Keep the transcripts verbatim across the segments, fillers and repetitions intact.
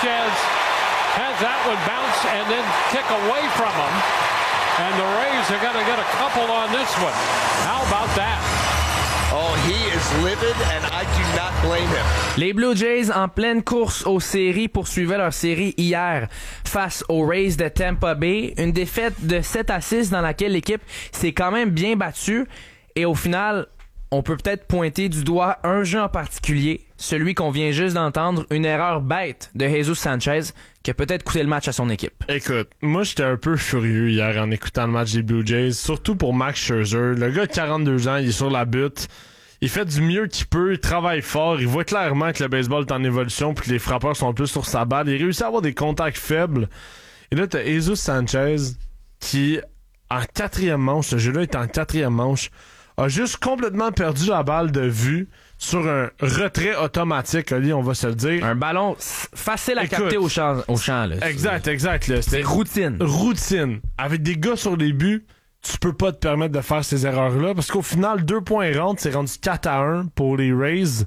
Sanchez has that one bounce and then kick away from him. And the Rays are going to get a couple on this one. How about that? Oh, he is livid and I do not blame him. Les Blue Jays en pleine course aux séries poursuivaient leur série hier face aux Rays de Tampa Bay. Une défaite de sept à six dans laquelle l'équipe s'est quand même bien battue. Et au final, on peut peut-être pointer du doigt un jeu en particulier, celui qu'on vient juste d'entendre, une erreur bête de Jesus Sanchez qui a peut-être coûté le match à son équipe. Écoute, moi j'étais un peu furieux hier en écoutant le match des Blue Jays, surtout pour Max Scherzer. Le gars de quarante-deux ans, il est sur la butte. Il fait du mieux qu'il peut, il travaille fort, il voit clairement que le baseball est en évolution puis que les frappeurs sont plus sur sa balle. Il réussit à avoir des contacts faibles. Et là, t'as Jesus Sanchez qui, en quatrième manche, ce jeu-là est en quatrième manche, a juste complètement perdu la balle de vue sur un retrait automatique, Ali, on va se le dire. Un ballon facile à Écoute, capter au champ, au champ là. Exact, exact. Là. C'est routine. Routine. Avec des gars sur les buts, tu peux pas te permettre de faire ces erreurs-là parce qu'au final, deux points rentrent, c'est rendu quatre à un pour les Rays.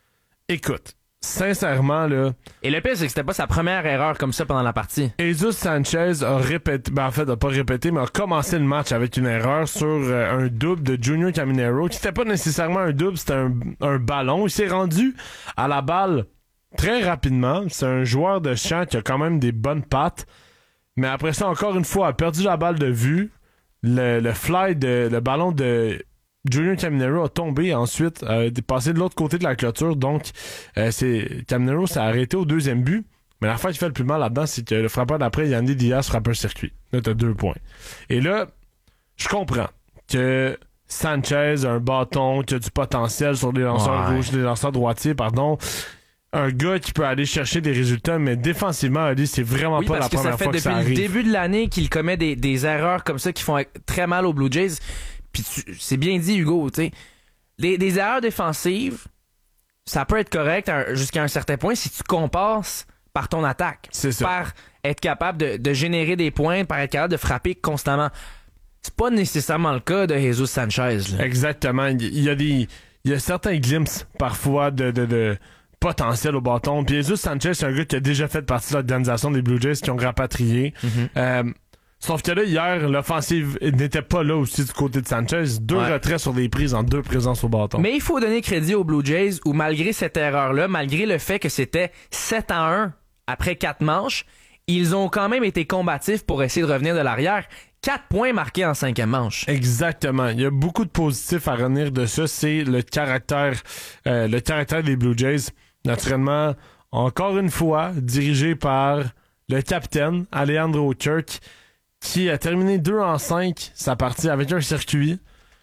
Écoute, sincèrement, là... Et le pire, c'est que c'était pas sa première erreur comme ça pendant la partie. Jesus Sanchez a répété... Ben, en fait, a pas répété, mais a commencé le match avec une erreur sur euh, un double de Junior Caminero, qui était pas nécessairement un double, c'était un, un ballon. Il s'est rendu à la balle très rapidement. C'est un joueur de champ qui a quand même des bonnes pattes. Mais après ça, encore une fois, a perdu la balle de vue. Le, le fly, de le ballon de Junior Caminero a tombé ensuite, a euh, passé de l'autre côté de la clôture. Donc, euh, c'est Caminero s'est arrêté au deuxième but. Mais la fois qui fait le plus mal là-dedans, c'est que le frappeur d'après, Yandy Diaz, frappe un circuit. Là, t'as deux points. Et là, je comprends que Sanchez a un bâton, qu'il a du potentiel sur les lanceurs ouais. gauches, les lanceurs droitiers, pardon. Un gars qui peut aller chercher des résultats, mais défensivement, Ali, c'est vraiment oui, pas la première fois que ça arrive. Depuis le début de l'année qu'il commet des, des erreurs comme ça qui font très mal aux Blue Jays. Puis tu, c'est bien dit, Hugo, tu sais. Des, des erreurs défensives, ça peut être correct un, jusqu'à un certain point si tu compenses par ton attaque. C'est ça. Par être capable de, de générer des points, par être capable de frapper constamment. C'est pas nécessairement le cas de Jesus Sanchez. Là. Exactement. Il y a des, il y a certains glimpses parfois de, de, de potentiel au bâton. Puis Jesus Sanchez, c'est un gars qui a déjà fait partie de l'organisation des Blue Jays qui ont rapatrié. Mm-hmm. Euh, sauf que là, hier, l'offensive n'était pas là aussi du côté de Sanchez. Deux ouais. retraits sur des prises en deux présences au bâton. Mais il faut donner crédit aux Blue Jays où malgré cette erreur-là, malgré le fait que c'était sept à un après quatre manches, ils ont quand même été combatifs pour essayer de revenir de l'arrière. Quatre points marqués en cinquième manche. Exactement. Il y a beaucoup de positifs à retenir de ça. C'est le caractère, euh, le caractère des Blue Jays. Naturellement, encore une fois, dirigé par le capitaine, Alejandro Kirk, qui a terminé deux en cinq sa partie avec un circuit.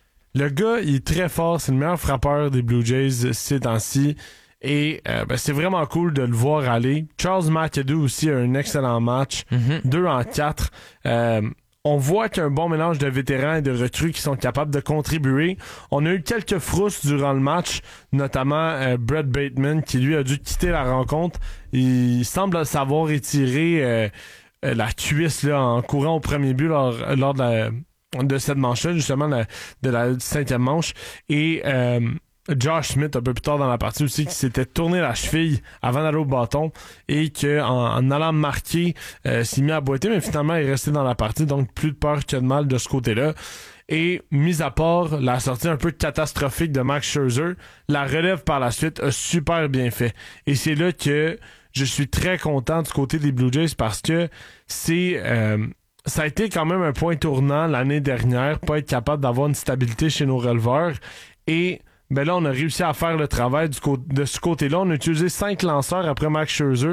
Le gars, il est très fort. C'est le meilleur frappeur des Blue Jays ces temps-ci. Et euh, ben, c'est vraiment cool de le voir aller. Charles McAdoo aussi a un excellent match. Mm-hmm. deux en quatre. Euh, on voit qu'il y a un bon mélange de vétérans et de recrues qui sont capables de contribuer. On a eu quelques frousses durant le match, notamment euh, Brett Bateman qui lui a dû quitter la rencontre. Il semble savoir étirer euh, euh, la cuisse là, en courant au premier but lors, lors de, la, de cette manche-là, justement la, de la cinquième manche. Et euh, Josh Smith, un peu plus tard dans la partie aussi, qui s'était tourné la cheville avant d'aller au bâton et que en, en allant marquer, euh, s'est mis à boiter, mais finalement il est resté dans la partie, donc plus de peur que de mal de ce côté-là. Et mis à part la sortie un peu catastrophique de Max Scherzer, la relève par la suite a super bien fait. Et c'est là que je suis très content du côté des Blue Jays parce que c'est... Euh, ça a été quand même un point tournant l'année dernière, pas être capable d'avoir une stabilité chez nos releveurs. Et ben là, on a réussi à faire le travail du co- de ce côté-là. On a utilisé cinq lanceurs après Max Scherzer.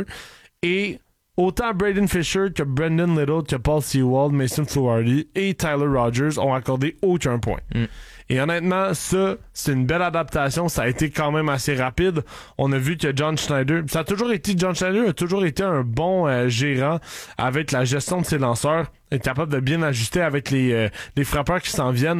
Et autant Braden Fisher que Brendan Little, que Paul Sewald, Mason Fluharty et Tyler Rogers ont accordé aucun point. Mm. Et honnêtement, ça, c'est une belle adaptation. Ça a été quand même assez rapide. On a vu que John Schneider... Ça a toujours été... John Schneider a toujours été un bon euh, gérant avec la gestion de ses lanceurs. Est capable de bien ajuster avec les, euh, les frappeurs qui s'en viennent.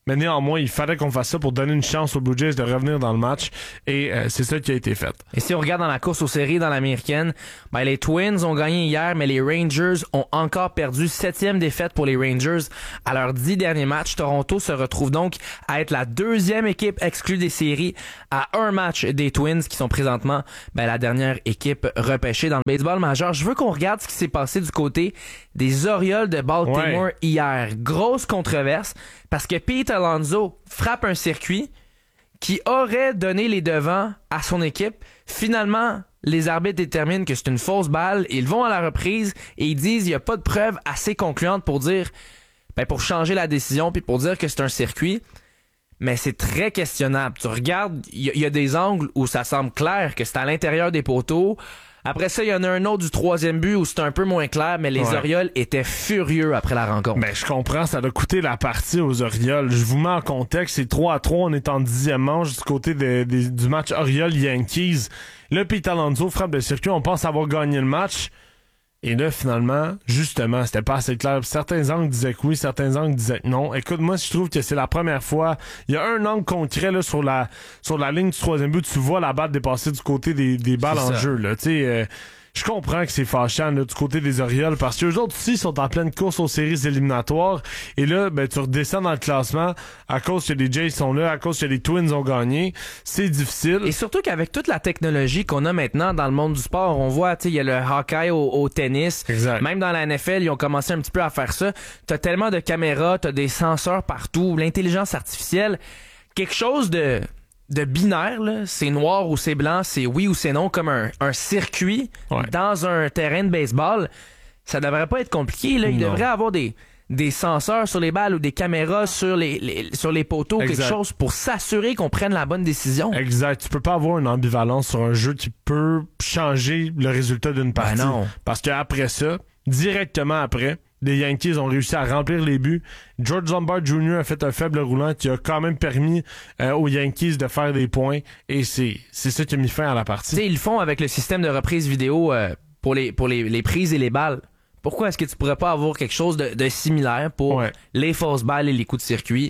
Mais néanmoins, il fallait qu'on fasse ça pour donner une chance aux Blue Jays de revenir dans le match. Et euh, c'est ça qui a été fait. Et si on regarde dans la course aux séries dans l'américaine, ben les Twins ont gagné hier, mais les Rangers ont encore perdu. Septième défaite pour les Rangers à leurs dix derniers matchs. Toronto se retrouve donc à être la deuxième équipe exclue des séries à un match des Twins, qui sont présentement ben, la dernière équipe repêchée dans le baseball majeur. Je veux qu'on regarde ce qui s'est passé du côté des Orioles de Baltimore ouais. hier. Grosse controverse, parce que Pete Alonso frappe un circuit qui aurait donné les devants à son équipe. Finalement, les arbitres déterminent que c'est une fausse balle. Ils vont à la reprise et ils disent qu'il n'y a pas de preuves assez concluantes pour dire, ben pour changer la décision puis pour dire que c'est un circuit. Mais c'est très questionnable. Tu regardes, il y, y a des angles où ça semble clair que c'est à l'intérieur des poteaux. Après ça, il y en a un autre du troisième but où c'est un peu moins clair, mais les ouais. Orioles étaient furieux après la rencontre. Ben, je comprends, ça a coûté la partie aux Orioles. Je vous mets en contexte, c'est trois à trois, on est en dixième manche du côté de, de, du match Orioles-Yankees. Là, Pete Alonso frappe le circuit, on pense avoir gagné le match. Et là, finalement, justement, c'était pas assez clair. Certains angles disaient que oui, certains angles disaient que non. Écoute, moi, je trouve que c'est la première fois. Il y a un angle concret là, sur la sur la ligne du troisième but. Tu vois la balle dépasser du côté des, des balles C'est en ça. jeu. Là. Tu sais, euh, je comprends que c'est fâchant là, du côté des Orioles parce qu'eux autres aussi sont en pleine course aux séries éliminatoires. Et là, ben, tu redescends dans le classement à cause que les Jays sont là, à cause que les Twins ont gagné. C'est difficile. Et surtout qu'avec toute la technologie qu'on a maintenant dans le monde du sport, on voit, tu sais, il y a le hockey au, au tennis. Exact. Même dans la N F L, ils ont commencé un petit peu à faire ça. T'as tellement de caméras, t'as des senseurs partout, l'intelligence artificielle. Quelque chose de... de binaire, là, c'est noir ou c'est blanc, c'est oui ou c'est non, comme un, un circuit Ouais. dans un terrain de baseball, ça devrait pas être compliqué. Là. Il Non. devrait avoir des, des senseurs sur les balles ou des caméras sur les, les, sur les poteaux, Exact. quelque chose pour s'assurer qu'on prenne la bonne décision. Exact. Tu peux pas avoir une ambivalence sur un jeu qui peut changer le résultat d'une partie. Ben non. Parce qu'après ça, directement après, les Yankees ont réussi à remplir les buts. George Lombard junior a fait un faible roulant qui a quand même permis euh, aux Yankees de faire des points. Et c'est, c'est ça qui a mis fin à la partie. Tu sais, ils le font avec le système de reprise vidéo euh, pour, les, pour les, les prises et les balles. Pourquoi est-ce que tu pourrais pas avoir quelque chose de, de similaire pour Ouais. les fausses balles et les coups de circuit?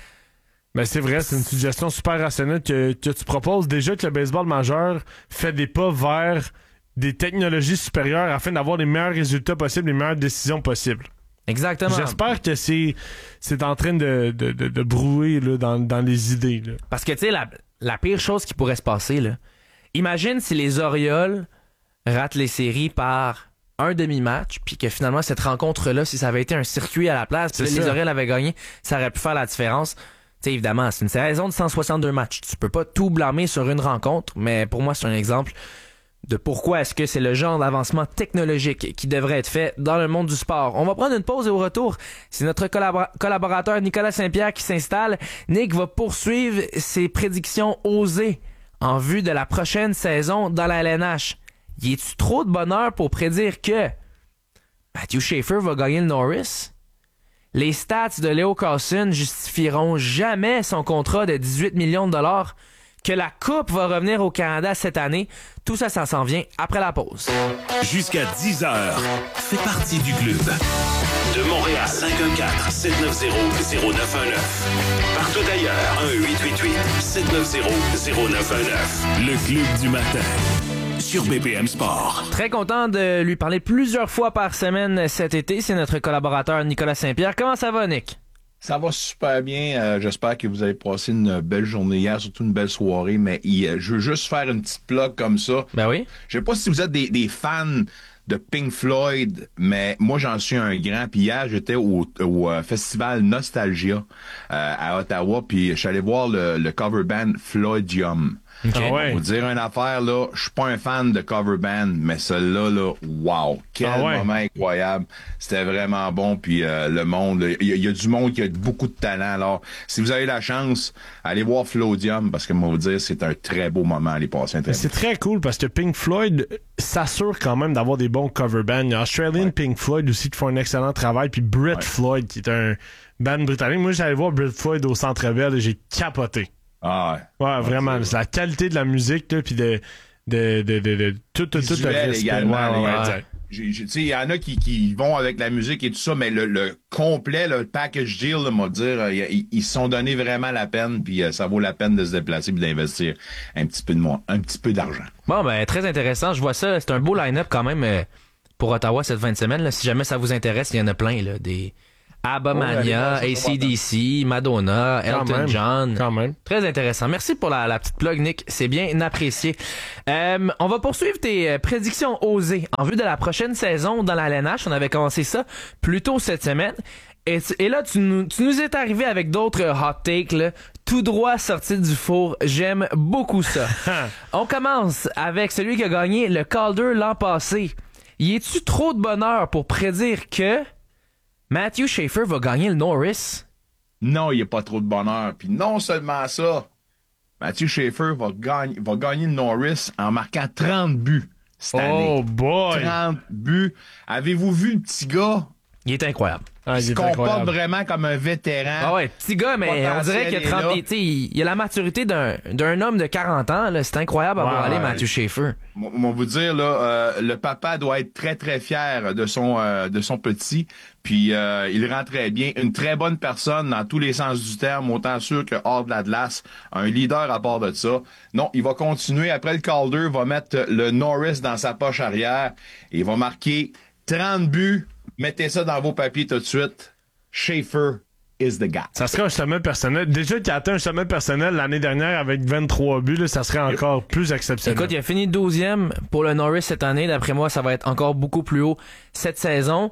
Ben c'est vrai, c'est une suggestion super rationnelle que, que tu proposes. Déjà que le baseball majeur fait des pas vers des technologies supérieures afin d'avoir les meilleurs résultats possibles, les meilleures décisions possibles. Exactement. J'espère que c'est c'est en train de, de, de, de brouiller là, dans, dans les idées. Là. Parce que, tu sais, la, la pire chose qui pourrait se passer, là, imagine si les Orioles ratent les séries par un demi-match, puis que finalement, cette rencontre-là, si ça avait été un circuit à la place, puis là, C'est les ça. Orioles avaient gagné, ça aurait pu faire la différence. Tu sais, évidemment, c'est une saison de cent soixante-deux matchs. Tu peux pas tout blâmer sur une rencontre, mais pour moi, c'est un exemple de pourquoi est-ce que c'est le genre d'avancement technologique qui devrait être fait dans le monde du sport. On va prendre une pause et au retour, c'est notre collabora- collaborateur Nicolas Saint-Pierre qui s'installe. Nick va poursuivre ses prédictions osées en vue de la prochaine saison dans la L N H. Y est-tu trop de bonheur pour prédire que Matthew Schaefer va gagner le Norris? Les stats de Leo Carlson justifieront jamais son contrat de dix-huit millions de dollars. Que la Coupe va revenir au Canada cette année. Tout ça, ça s'en vient après la pause. Jusqu'à dix heures, fais partie du club. De Montréal, cinq un quatre, sept neuf zéro, zéro neuf un neuf. Partout ailleurs, un huit huit huit, sept neuf zéro, zéro neuf un neuf. Le club du matin. Sur B P M Sport. Très content de lui parler plusieurs fois par semaine cet été. C'est notre collaborateur Nicolas Saint-Pierre. Comment ça va, Nick? Ça va super bien. Euh, j'espère que vous avez passé une belle journée hier, surtout une belle soirée. Mais il, je veux juste faire une petite plug comme ça. Ben oui. Je sais pas si vous êtes des, des fans de Pink Floyd, mais moi, j'en suis un grand. Puis hier, j'étais au, au euh, festival Nostalgia euh, à Ottawa. Puis je suis allé voir le, le cover band Floydium. Okay. Ah ouais. Pour dire une affaire, là, je suis pas un fan de cover band, mais celui-là, là, wow! Quel Ah ouais. moment incroyable! C'était vraiment bon, puis euh, le monde, il y, y a du monde qui a beaucoup de talent. Alors, si vous avez la chance, allez voir Floydium, parce que moi, vous dire, c'est un très beau moment à aller passer un très C'est très cool parce que Pink Floyd s'assure quand même d'avoir des bons cover bands. Il y a Australian Ouais. Pink Floyd aussi qui font un excellent travail. Puis Brit Ouais. Floyd qui est un band britannique. Moi, j'allais voir Brit Floyd au Centre Bell et j'ai capoté. Ah ouais. Ouais, vraiment. C'est la qualité de la musique, là, puis de, de, de, de, de tout, tout, tout le Visuel respect. également, Ouais, ouais, les ouais, gars. exact. j'ai, j'ai, tu sais, il y en a qui, qui vont avec la musique et tout ça, mais le, le complet, là, le package deal, là, m'a dire, euh, ils, ils se sont donné vraiment la peine, puis euh, ça vaut la peine de se déplacer puis d'investir un petit peu de mo- un petit peu d'argent. Bon, ben, très intéressant. Je vois ça. C'est un beau line-up quand même euh, pour Ottawa cette fin de semaine. Là. Si jamais ça vous intéresse, il y en a plein, là. Des Abba-Mania, Oh, A C D C, Madonna, Quand Elton même, John. Quand même. Très intéressant. Merci pour la, la petite plug, Nick. C'est bien apprécié. Euh, on va poursuivre tes euh, prédictions osées en vue de la prochaine saison dans la L N H. On avait commencé ça plus tôt cette semaine. Et, et là, tu nous, tu nous es arrivé avec d'autres hot takes, là, tout droit sortis du four. J'aime beaucoup ça. On commence avec celui qui a gagné le Calder l'an passé. Y est-tu trop de bonheur pour prédire que Matthew Schaefer va gagner le Norris? Non, il n'y a pas trop de bonheur. Puis non seulement ça, Matthew Schaefer va gagner, va gagner le Norris en marquant trente buts cette année. Oh boy! trente buts. Avez-vous vu le petit gars? Il est incroyable. Ah, Il il se est comporte incroyable. vraiment comme un vétéran. Ah ouais, petit gars, mais on dirait qu'il a trente, tu sais, il il a la maturité d'un, d'un homme de quarante ans, là. C'est incroyable à Ouais, voir aller ouais. Matthew Schaefer. Moi, moi, vous dire, là, euh, le papa doit être très, très fier de son, euh, de son petit. Puis, euh, il rend très bien. Une très bonne personne dans tous les sens du terme, autant sûr que hors de la glace. Un leader à part de ça. Non, il va continuer. Après le Calder, il va mettre le Norris dans sa poche arrière. Et il va marquer trente buts. Mettez ça dans vos papiers tout de suite. Schaefer is the guy. Ça serait un sommet personnel. Déjà qu'il a atteint un sommet personnel l'année dernière avec vingt-trois buts, là, ça serait encore plus exceptionnel. Écoute, il a fini douzième pour le Norris cette année. D'après moi, ça va être encore beaucoup plus haut cette saison.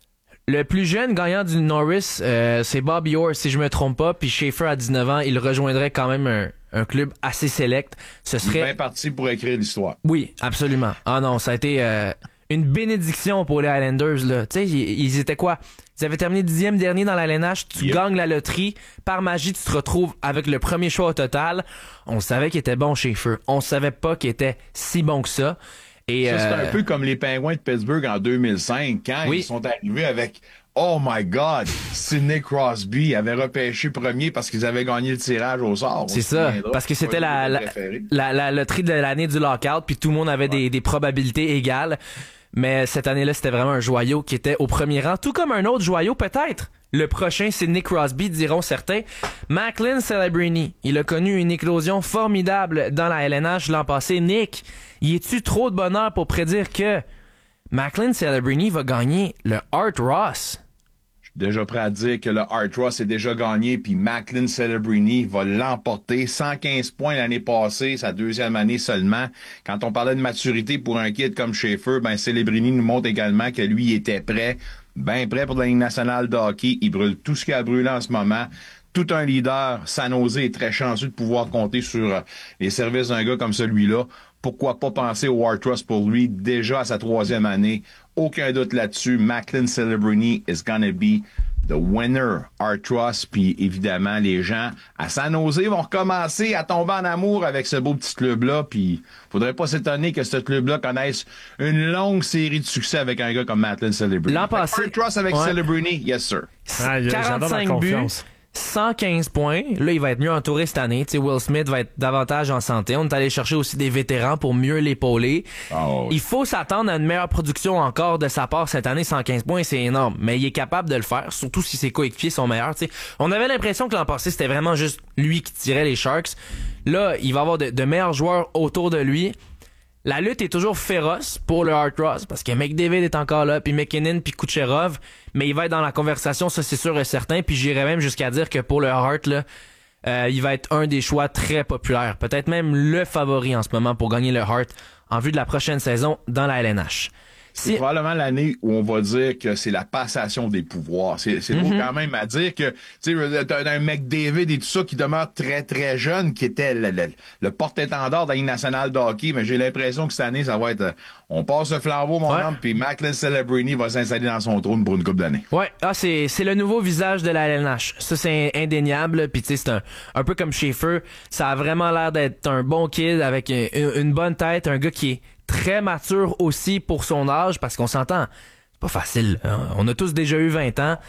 Le plus jeune gagnant du Norris, euh, c'est Bobby Orr, si je me trompe pas. Puis Schaefer, à dix-neuf ans, il rejoindrait quand même un, un club assez select. Ce Il est serait... bien parti pour écrire l'histoire. Oui, absolument. Ah non, ça a été euh, une bénédiction pour les Highlanders, là. Tu sais, ils, ils étaient quoi? Ils avaient terminé dixième dernier dans la L N H. Tu Yep. gagnes la loterie. Par magie, tu te retrouves avec le premier choix au total. On savait qu'il était bon, Schaefer. On savait pas qu'il était si bon que ça. Et, Ça, c'est euh, un peu comme les Penguins de Pittsburgh en deux mille cinq, quand Oui. ils sont arrivés avec « Oh my God! Sidney Crosby avait repêché premier parce qu'ils avaient gagné le tirage au sort. » C'est ça, parce que c'était la, la, la, la loterie de l'année du lockout, puis tout le monde avait des, des probabilités égales. Mais cette année-là, c'était vraiment un joyau qui était au premier rang, tout comme un autre joyau peut-être. Le prochain, Sidney Crosby, diront certains. Macklin Celebrini, il a connu une éclosion formidable dans la L N H l'an passé. Nick, y est-tu trop de bonheur pour prédire que Macklin Celebrini va gagner le Art Ross? Déjà prêt à dire que le Art Ross est déjà gagné, puis Macklin Celebrini va l'emporter. cent quinze points l'année passée, sa deuxième année seulement. Quand on parlait de maturité pour un kid comme Schaefer, ben Celebrini nous montre également que lui était prêt, bien prêt pour la Ligue nationale de hockey. Il brûle tout ce qu'il a brûlé en ce moment. Tout un leader. San Jose est très chanceux de pouvoir compter sur les services d'un gars comme celui-là. Pourquoi pas penser au Art Ross pour lui, déjà à sa troisième année. Aucun doute là-dessus. Macklin Celebrini is gonna be the winner. Art Ross, puis évidemment, les gens à San Jose vont recommencer à tomber en amour avec ce beau petit club-là, puis faudrait pas s'étonner que ce club-là connaisse une longue série de succès avec un gars comme Macklin Celebrini. L'an passé- Art Ross avec Ouais. Celebrini, yes sir. Ah, j'adore la quarante-cinq buts, confiance. cent quinze points. Là, il va être mieux entouré cette année. Tu sais, Will Smith va être davantage en santé. On est allé chercher aussi des vétérans pour mieux l'épauler. Oh, Il faut s'attendre à une meilleure production encore de sa part cette année. cent quinze points, c'est énorme. Mais il est capable de le faire, surtout si ses coéquipiers sont meilleurs. Tu sais, on avait l'impression que l'an passé, c'était vraiment juste lui qui tirait les Sharks. Là, il va avoir de, de meilleurs joueurs autour de lui. La lutte est toujours féroce pour le Art Ross parce que McDavid est encore là, puis McKinnon, puis Kucherov, mais il va être dans la conversation, ça c'est sûr et certain. Puis j'irais même jusqu'à dire que pour le Hart, là, euh, il va être un des choix très populaires, peut-être même le favori en ce moment pour gagner le Hart en vue de la prochaine saison dans la L N H. C'est Si- probablement l'année où on va dire que c'est la passation des pouvoirs. C'est, c'est beau quand même à dire que, tu sais, t'as un McDavid et tout ça qui demeure très, très jeune, qui était le, le, le porte-étendard de la Ligue nationale de hockey, mais j'ai l'impression que cette année, ça va être, euh, on passe le flambeau, mon Ouais. homme, puis Macklin Celebrini va s'installer dans son trône pour une couple d'années. Ouais, ah, c'est, c'est le nouveau visage de la L N H. Ça, c'est indéniable. Puis, tu sais, c'est un, un peu comme Schaefer. Ça a vraiment l'air d'être un bon kid avec une, une bonne tête. Un gars qui est très mature aussi pour son âge. Parce qu'on s'entend, c'est pas facile. Hein. On a tous déjà eu vingt ans.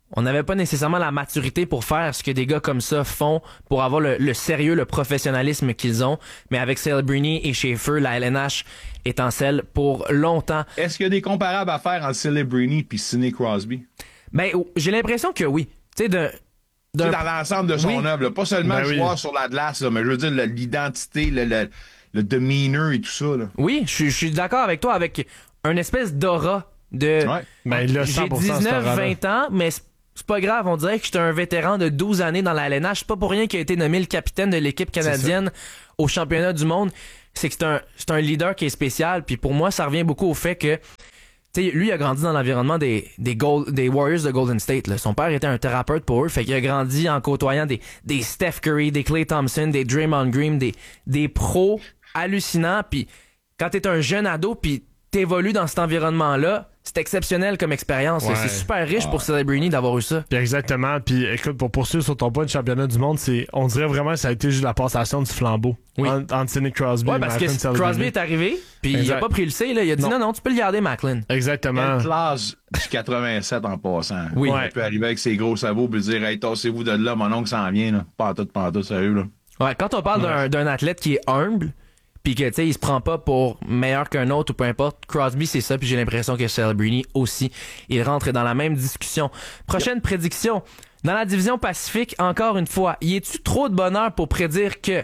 on n'avait pas nécessairement la maturité pour faire ce que des gars comme ça font, pour avoir le, le sérieux, le professionnalisme qu'ils ont. Mais avec Celebrini et Schaefer, la L N H étincelle pour longtemps. Est-ce qu'il y a des comparables à faire entre Celebrini puis Sidney Crosby? Ben, j'ai l'impression que oui. Tu sais, de... Tu sais, dans l'ensemble de son Oui. œuvre, là, pas seulement Ben le oui. joueur sur la glace, là, mais je veux dire le- l'identité, le, le, le demeanor et tout ça. Là. Oui, je suis- je suis d'accord avec toi, avec une espèce d'aura de... Ouais. Ben, il a J'ai cent pour cent dix-neuf, cet aura-là. vingt ans, mais c'est c'est pas grave, on dirait que j'étais un vétéran de douze années dans la L N H. C'est pas pour rien qu'il a été nommé le capitaine de l'équipe canadienne au championnat du monde. C'est que c'est un, c'est un leader qui est spécial, puis pour moi, ça revient beaucoup au fait que tu sais, lui, il a grandi dans l'environnement des, des, Gold, des Warriors de Golden State. Là. Son père était un thérapeute pour eux. Fait qu'il a grandi en côtoyant des, des Steph Curry, des Klay Thompson, des Draymond Green, des, des pros hallucinants. Puis quand t'es un jeune ado, puis t'évolues dans cet environnement-là, c'est exceptionnel comme expérience. Ouais. C'est super riche pour Celebrini d'avoir eu ça. Puis exactement. Puis écoute, pour poursuivre sur ton point de championnat du monde, c'est, on dirait vraiment que ça a été juste la passation du flambeau Oui. entre, entre Sidney Crosby Ouais, et parce Macklin que Celebrini. Crosby est arrivé, puis il a Exact. pas pris le C. Là. Il a dit non, Non. non, tu peux le garder, Macklin. Exactement. Quelle classe du quatre-vingt-sept en passant. Oui. Il peut arriver avec ses gros sabots et dire hey, tassez-vous de là, mon oncle s'en vient. Là. Pas en tout, pas en tout, sérieux. Là. Ouais, quand on parle d'un, d'un athlète qui est humble, puis que, tu sais, il se prend pas pour meilleur qu'un autre ou peu importe, Crosby, c'est ça, puis j'ai l'impression que Celebrini aussi, il rentre dans la même discussion. Prochaine prédiction. Dans la division Pacifique, encore une fois, y est-tu trop de bonheur pour prédire que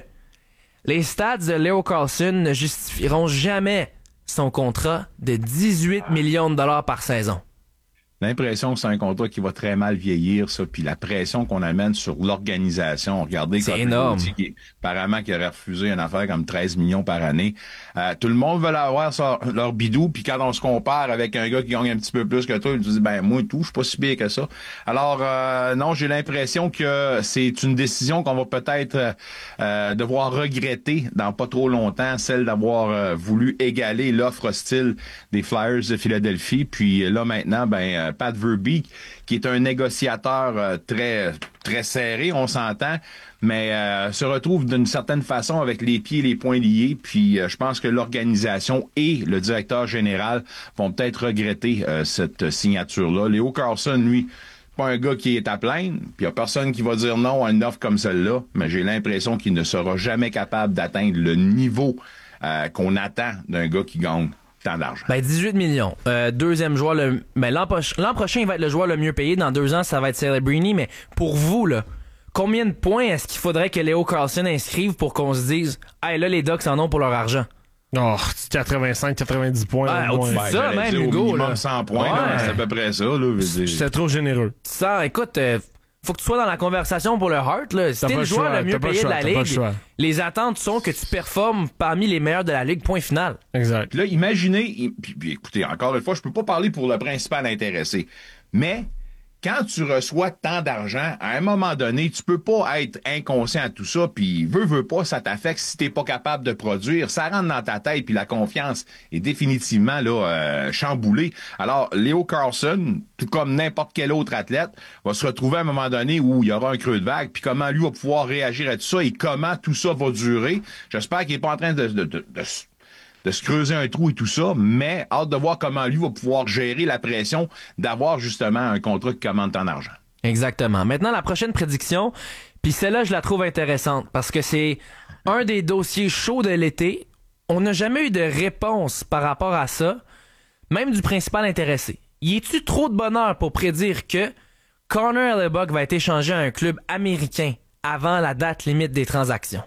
les stats de Leo Carlsson ne justifieront jamais son contrat de dix-huit millions de dollars par saison? L'impression que c'est un contrat qui va très mal vieillir, ça, puis la pression qu'on amène sur l'organisation. Regardez, C'est Cotton énorme. Gauthier, qui, apparemment, qui aurait refusé une affaire comme treize millions par année. Euh, tout le monde veut avoir ça, leur bidou, puis quand on se compare avec un gars qui gagne un petit peu plus que toi, il se dit, ben moi tout, je suis pas si pire que ça. Alors, euh, non, j'ai l'impression que c'est une décision qu'on va peut-être euh, devoir regretter dans pas trop longtemps, celle d'avoir euh, voulu égaler l'offre hostile des Flyers de Philadelphie. Puis là, maintenant, ben euh, Pat Verbeek, qui est un négociateur euh, très très serré, on s'entend, mais euh, se retrouve d'une certaine façon avec les pieds et les poings liés. Puis euh, je pense que l'organisation et le directeur général vont peut-être regretter euh, cette signature-là. Leo Carlsson, lui, pas un gars qui est à plaindre, puis il n'y a personne qui va dire non à une offre comme celle-là, mais j'ai l'impression qu'il ne sera jamais capable d'atteindre le niveau euh, qu'on attend d'un gars qui gagne tant d'argent. Ben, dix-huit millions. Euh, deuxième joueur, le, ben, l'an, proche- l'an prochain, il va être le joueur le mieux payé. Dans deux ans, ça va être Celebrini. Mais pour vous, là, combien de points est-ce qu'il faudrait que Leo Carlsson inscrive pour qu'on se dise, hey, là, les Ducks en ont pour leur argent? Oh, quatre-vingt-cinq quatre-vingt-dix points. Ouais, au moins. au-dessus de ça, j'allais même, dire au Hugo, minimum là. cent points, Ouais. là, c'est à peu près ça. Là, je veux dire. C'était trop généreux. Ça, écoute, euh, faut que tu sois dans la conversation pour le Heart. Là. Si T'as t'es pas le le joueur choix, le mieux t'as pas le payé de choix, la t'as pas le Ligue, choix. les attentes sont que tu performes parmi les meilleurs de la Ligue, point final. Exact. Puis là, imaginez, puis, puis écoutez, encore une fois, je peux pas parler pour le principal intéressé, mais quand tu reçois tant d'argent, à un moment donné, tu peux pas être inconscient à tout ça, puis veux, veux pas, ça t'affecte si t'es pas capable de produire. Ça rentre dans ta tête, puis la confiance est définitivement là euh, chamboulée. Alors, Leo Carlsson, tout comme n'importe quel autre athlète, va se retrouver à un moment donné où il y aura un creux de vague, puis comment lui va pouvoir réagir à tout ça et comment tout ça va durer. J'espère qu'il est pas en train de, de, de, de de se creuser un trou et tout ça, mais hâte de voir comment lui va pouvoir gérer la pression d'avoir justement un contrat qui commande tant d'argent. Exactement. Maintenant, la prochaine prédiction, puis celle-là, je la trouve intéressante parce que c'est un des dossiers chauds de l'été. On n'a jamais eu de réponse par rapport à ça, même du principal intéressé. Y est-tu trop de bonheur pour prédire que Connor Hellebuyck va être échangé à un club américain avant la date limite des transactions?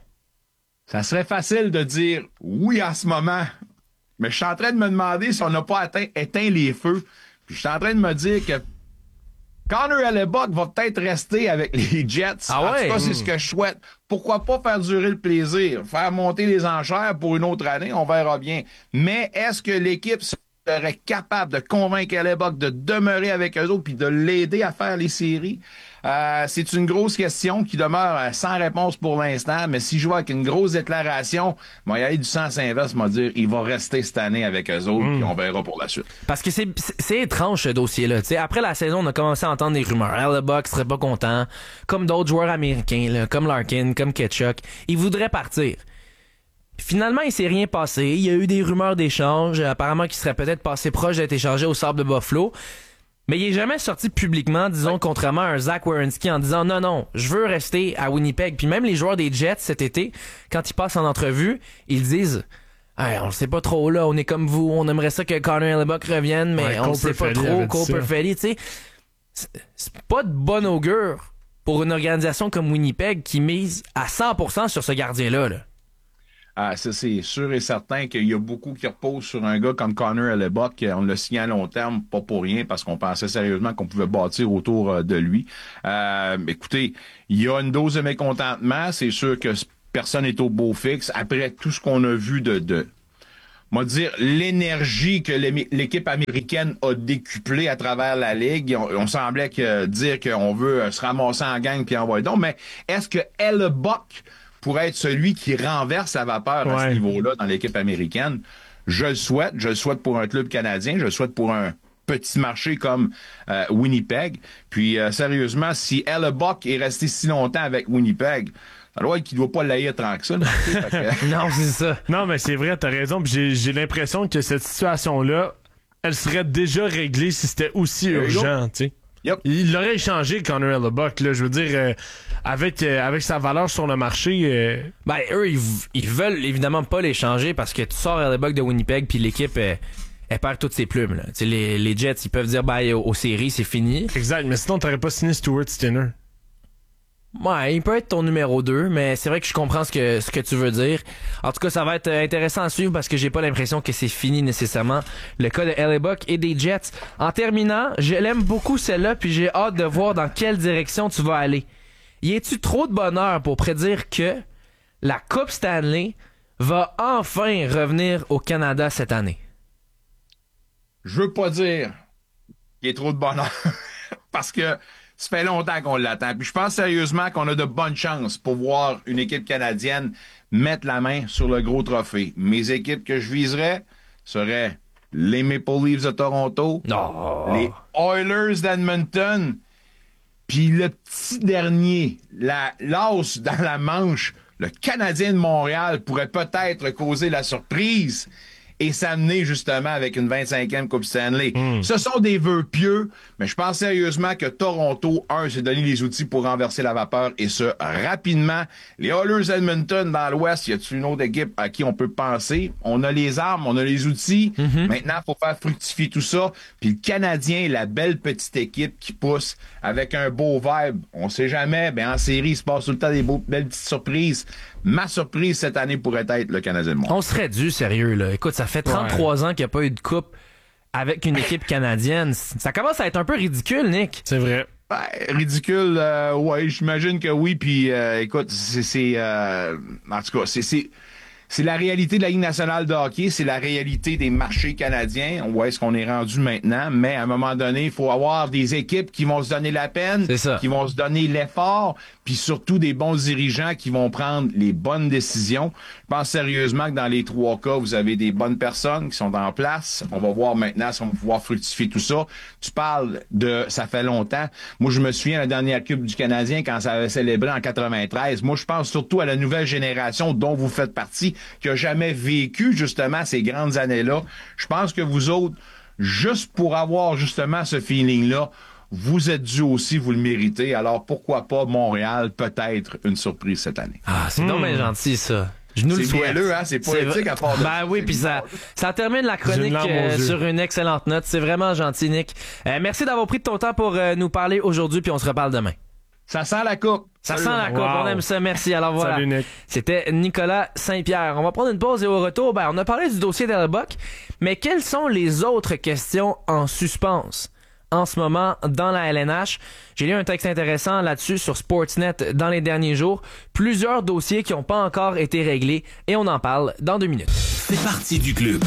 Ça serait facile de dire oui en ce moment, mais je suis en train de me demander si on n'a pas atteint, éteint les feux. Puis je suis en train de me dire que Connor Hellebuyck va peut-être rester avec les Jets. Ah en ouais? tout cas, c'est ce que je souhaite. Pourquoi pas faire durer le plaisir, faire monter les enchères pour une autre année, on verra bien. Mais est-ce que l'équipe serait capable de convaincre Hellebuyck de demeurer avec eux autres puis de l'aider à faire les séries? Euh, c'est une grosse question qui demeure euh, sans réponse pour l'instant, mais si je vois avec une grosse déclaration, moi, il y a du sens inverse, m'a dire, il va rester cette année avec eux autres, puis on verra pour la suite. Parce que c'est, c'est, c'est étrange ce dossier-là. T'sais, après la saison, on a commencé à entendre des rumeurs. Hellebuyck serait pas content, comme d'autres joueurs américains, là, comme Larkin, comme Ketchuk. Il voudrait partir. Finalement, il s'est rien passé. Il y a eu des rumeurs d'échange. Apparemment, qu'il serait peut-être passé proche d'être échangé au Sable de Buffalo. Mais il est jamais sorti publiquement, disons, ouais. contrairement à un Zach Werenski, en disant non, non, je veux rester à Winnipeg. Puis même les joueurs des Jets cet été, quand ils passent en entrevue, ils disent hey, on le sait pas trop là, on est comme vous, on aimerait ça que Connor Hellebuyck revienne, mais ouais, on le sait pas trop. Cole Perfetti, tu sais, c'est, c'est pas de bon augure pour une organisation comme Winnipeg qui mise à cent pour cent sur ce gardien-là. Là. Ah, ça, c'est sûr et certain qu'il y a beaucoup qui reposent sur un gars comme Connor Hellebuyck. On l'a signé à long terme, pas pour rien, parce qu'on pensait sérieusement qu'on pouvait bâtir autour euh, de lui. Euh, écoutez, il y a une dose de mécontentement. C'est sûr que personne n'est au beau fixe. Après tout ce qu'on a vu de... de on va dire, l'énergie que l'équipe américaine a décuplée à travers la Ligue. On, on semblait que dire qu'on veut se ramasser en gang puis envoyer donc. Mais est-ce que Hellebuyck pourrait être celui qui renverse la vapeur ouais. à ce niveau-là dans l'équipe américaine? Je le souhaite. Je le souhaite pour un club canadien. Je le souhaite pour un petit marché comme euh, Winnipeg. Puis, euh, sérieusement, si Hellebuyck est resté si longtemps avec Winnipeg, alors qu'il ne doit pas l'haïr tant que ça. Là, que... non, c'est ça. Non, mais c'est vrai, t'as raison. Puis j'ai, j'ai l'impression que cette situation-là, elle serait déjà réglée si c'était aussi urgent, tu sais. Yep. Il l'aurait échangé, Connor Hellebuyck, là. Je veux dire, euh, avec, euh, avec sa valeur sur le marché. Euh... Ben, eux, ils, ils veulent évidemment pas l'échanger parce que tu sors Hellebuyck de Winnipeg puis l'équipe, elle, elle perd toutes ses plumes, là. Tu sais, les, les Jets, ils peuvent dire, ben, aux, aux séries, c'est fini. Exact, mais sinon, t'aurais pas signé Stuart Skinner. Ouais, il peut être ton numéro deux, mais c'est vrai que je comprends ce que ce que tu veux dire. En tout cas, ça va être intéressant à suivre parce que j'ai pas l'impression que c'est fini nécessairement le cas de Hellebuyck et des Jets. En terminant, je l'aime beaucoup celle-là puis j'ai hâte de voir dans quelle direction tu vas aller. Y a-tu trop de bonheur pour prédire que la Coupe Stanley va enfin revenir au Canada cette année? Je veux pas dire qu'il y a trop de bonheur parce que ça fait longtemps qu'on l'attend. Puis je pense sérieusement qu'on a de bonnes chances pour voir une équipe canadienne mettre la main sur le gros trophée. Mes équipes que je viserais seraient les Maple Leafs de Toronto, oh. les Oilers d'Edmonton, puis le petit dernier, la l'as dans la manche, le Canadien de Montréal pourrait peut-être causer la surprise et s'amener justement avec une vingt-cinquième Coupe Stanley. Mm. Ce sont des vœux pieux, mais je pense sérieusement que Toronto, un, s'est donné les outils pour renverser la vapeur, et ce, rapidement. Les Oilers Edmonton dans l'Ouest, y a-t-il une autre équipe à qui on peut penser? On a les armes, on a les outils. Mm-hmm. Maintenant, il faut faire fructifier tout ça. Puis le Canadien, la belle petite équipe qui pousse avec un beau vibe. On sait jamais, ben en série, il se passe tout le temps des beaux, belles petites surprises. Ma surprise cette année pourrait être le Canadien de Montréal. On serait dû, sérieux, là. Écoute, ça fait trente-trois ouais. ans qu'il n'y a pas eu de coupe avec une équipe canadienne. Ça commence à être un peu ridicule, Nick. C'est vrai. Ben, ridicule, euh, ouais, j'imagine que oui. Puis, euh, écoute, c'est... c'est euh, en tout cas, c'est... c'est C'est la réalité de la Ligue nationale de hockey, c'est la réalité des marchés canadiens. Où est-ce qu'on est rendu maintenant? Mais à un moment donné, il faut avoir des équipes qui vont se donner la peine, qui vont se donner l'effort, puis surtout des bons dirigeants qui vont prendre les bonnes décisions. Je pense sérieusement que dans les trois cas, vous avez des bonnes personnes qui sont en place. On va voir maintenant si on va pouvoir fructifier tout ça. Tu parles de ça fait longtemps. Moi, je me souviens de la dernière Coupe du Canadien quand ça avait célébré en quatre-vingt-treize. Moi, je pense surtout à la nouvelle génération dont vous faites partie, qui a jamais vécu justement ces grandes années-là. Je pense que vous autres, juste pour avoir justement ce feeling-là, vous êtes dû aussi, vous le méritez. Alors pourquoi pas Montréal, peut-être une surprise cette année. Ah, c'est mmh. donc bien gentil ça. Je nous c'est le souhaite. Moelleux, hein? C'est poétique à part de Ben oui, puis ça, ça termine la chronique euh, sur une excellente note. C'est vraiment gentil, Nick. Euh, merci d'avoir pris de ton temps pour euh, nous parler aujourd'hui, puis on se reparle demain. Ça sent la coupe. Ça Salut. sent la coupe, wow. On aime ça, merci. Alors voilà, Salut, Nick. C'était Nicolas Saint-Pierre. On va prendre une pause et au retour, ben, on a parlé du dossier d'Hellebuyck, mais quelles sont les autres questions en suspens en ce moment dans la L N H? J'ai lu un texte intéressant là-dessus sur Sportsnet dans les derniers jours. Plusieurs dossiers qui n'ont pas encore été réglés et on en parle dans deux minutes. C'est parti du club.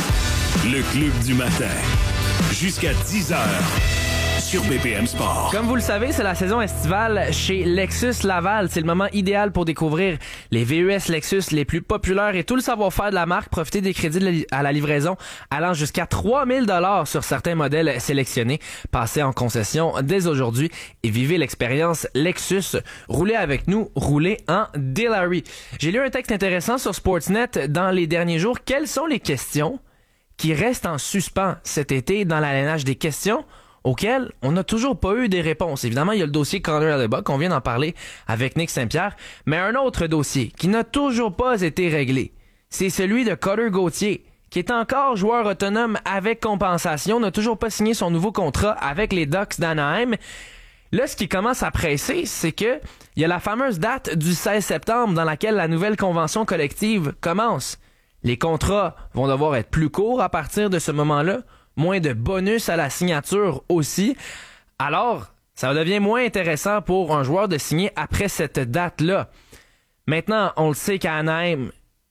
Le club du matin. Jusqu'à dix heures. Sur B P M Sport. Comme vous le savez, c'est la saison estivale chez Lexus Laval. C'est le moment idéal pour découvrir les V U S Lexus les plus populaires et tout le savoir-faire de la marque. Profitez des crédits à la livraison allant jusqu'à trois mille dollars sur certains modèles sélectionnés. Passez en concession dès aujourd'hui et vivez l'expérience Lexus. Roulez avec nous, roulez en Dilawri. J'ai lu un texte intéressant sur Sportsnet dans les derniers jours. Quelles sont les questions qui restent en suspens cet été dans la L N H? Des questions auxquelles on n'a toujours pas eu des réponses. Évidemment, il y a le dossier Connor Hellebuyck, on vient d'en parler avec Nick Saint-Pierre, mais un autre dossier qui n'a toujours pas été réglé, c'est celui de Cutter Gauthier, qui est encore joueur autonome avec compensation, n'a toujours pas signé son nouveau contrat avec les Ducks d'Anaheim. Là, ce qui commence à presser, c'est que il y a la fameuse date du seize septembre dans laquelle la nouvelle convention collective commence. Les contrats vont devoir être plus courts à partir de ce moment-là, moins de bonus à la signature aussi. Alors, ça devient moins intéressant pour un joueur de signer après cette date-là. Maintenant, on le sait qu'à Anaheim,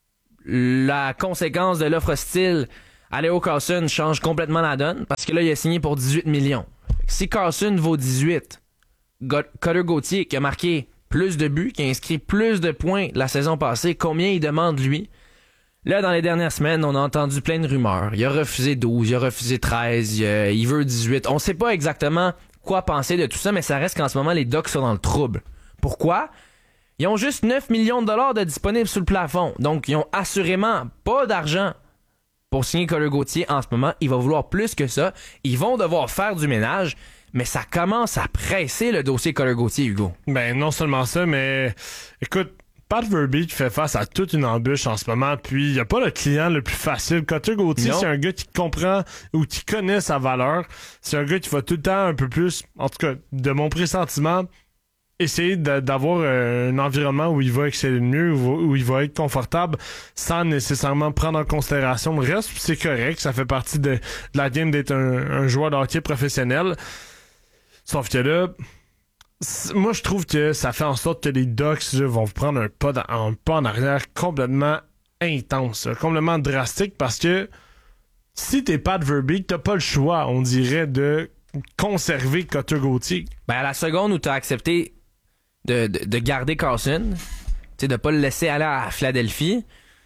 la conséquence de l'offre hostile à Leo Carlsson change complètement la donne parce que là, il a signé pour dix-huit millions. Si Carlsson vaut dix-huit, Cutter Gauthier, qui a marqué plus de buts, qui a inscrit plus de points la saison passée, combien il demande lui? Là, dans les dernières semaines, on a entendu plein de rumeurs. Il a refusé douze, il a refusé treize, il, euh, il veut dix-huit. On sait pas exactement quoi penser de tout ça, mais ça reste qu'en ce moment, les Ducks sont dans le trouble. Pourquoi? Ils ont juste neuf millions de dollars de disponibles sous le plafond. Donc, ils ont assurément pas d'argent pour signer Cutter Gauthier en ce moment. Il va vouloir plus que ça. Ils vont devoir faire du ménage. Mais ça commence à presser le dossier Cutter Gauthier, Hugo. Ben, non seulement ça, mais écoute, Pat Verbeek fait face à toute une embûche en ce moment, puis il n'y a pas le client le plus facile. Cutter Gauthier, non. C'est un gars qui comprend ou qui connaît sa valeur. C'est un gars qui va tout le temps un peu plus, en tout cas, de mon pressentiment, essayer de, d'avoir euh, un environnement où il va exceller mieux, où, où il va être confortable, sans nécessairement prendre en considération le reste. Puis c'est correct, ça fait partie de, de la game d'être un, un joueur de hockey professionnel. Sauf que là, moi je trouve que ça fait en sorte que les Ducks là, vont prendre un pas, dans, un pas en arrière complètement intense, là, complètement drastique, parce que si t'es Pat Verbeek, t'as pas le choix, on dirait, de conserver Cutter Gauthier. Ben, à la seconde où t'as accepté de, de, de garder Carlsson, tu sais, de pas le laisser aller à Philadelphie,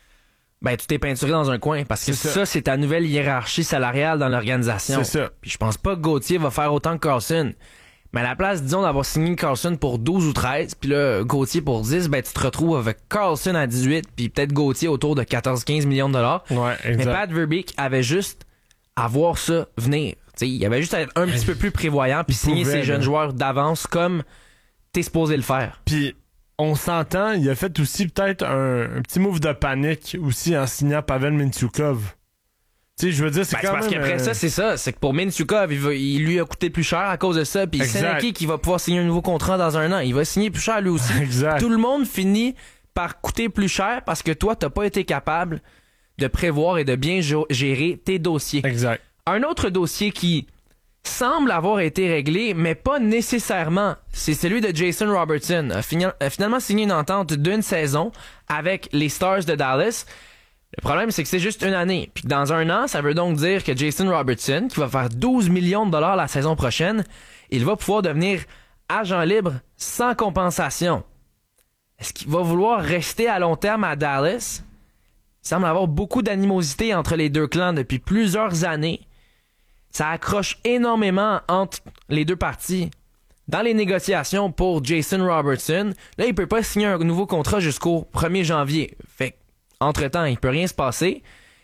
ben, tu t'es peinturé dans un coin, parce que C'est ça, ça. c'est ta nouvelle hiérarchie salariale dans l'organisation. C'est ça. Puis je pense pas que Gauthier va faire autant que Carlsson. Mais à la place, disons, d'avoir signé Carlsson pour douze ou treize, puis là, Gauthier pour dix, ben, tu te retrouves avec Carlsson à dix-huit, puis peut-être Gauthier autour de quatorze à quinze millions de dollars. Ouais, exact. Mais Pat Verbeek avait juste à voir ça venir. T'sais, il avait juste à être un petit peu plus prévoyant, puis signer pouvait, ses jeunes là. joueurs d'avance comme t'es supposé le faire. Puis on s'entend, il a fait aussi peut-être un, un petit move de panique aussi en signant Pavel Mintyukov. Tu sais, je veux dire, c'est Ben, quand c'est parce même... qu'après euh, ça, c'est ça. C'est que pour Mintyukov, il, va- il lui a coûté plus cher à cause de ça. Puis Exact. Seneki qui va pouvoir signer un nouveau contrat dans un an. Il va signer plus cher lui aussi. Exact. Tout le monde finit par coûter plus cher parce que toi, t'as pas été capable de prévoir et de bien jo- gérer tes dossiers. Exact. Un autre dossier qui semble avoir été réglé, mais pas nécessairement, c'est celui de Jason Robertson. A, fini- a finalement signé une entente d'une saison avec les Stars de Dallas. Le problème, c'est que c'est juste une année. Puis que dans un an, ça veut donc dire que Jason Robertson, qui va faire douze millions de dollars la saison prochaine, il va pouvoir devenir agent libre sans compensation. Est-ce qu'il va vouloir rester à long terme à Dallas? Il semble avoir beaucoup d'animosité entre les deux clans depuis plusieurs années. Ça accroche énormément entre les deux parties. Dans les négociations pour Jason Robertson, là, il peut pas signer un nouveau contrat jusqu'au premier janvier. Fait que, entre-temps, il peut rien se passer.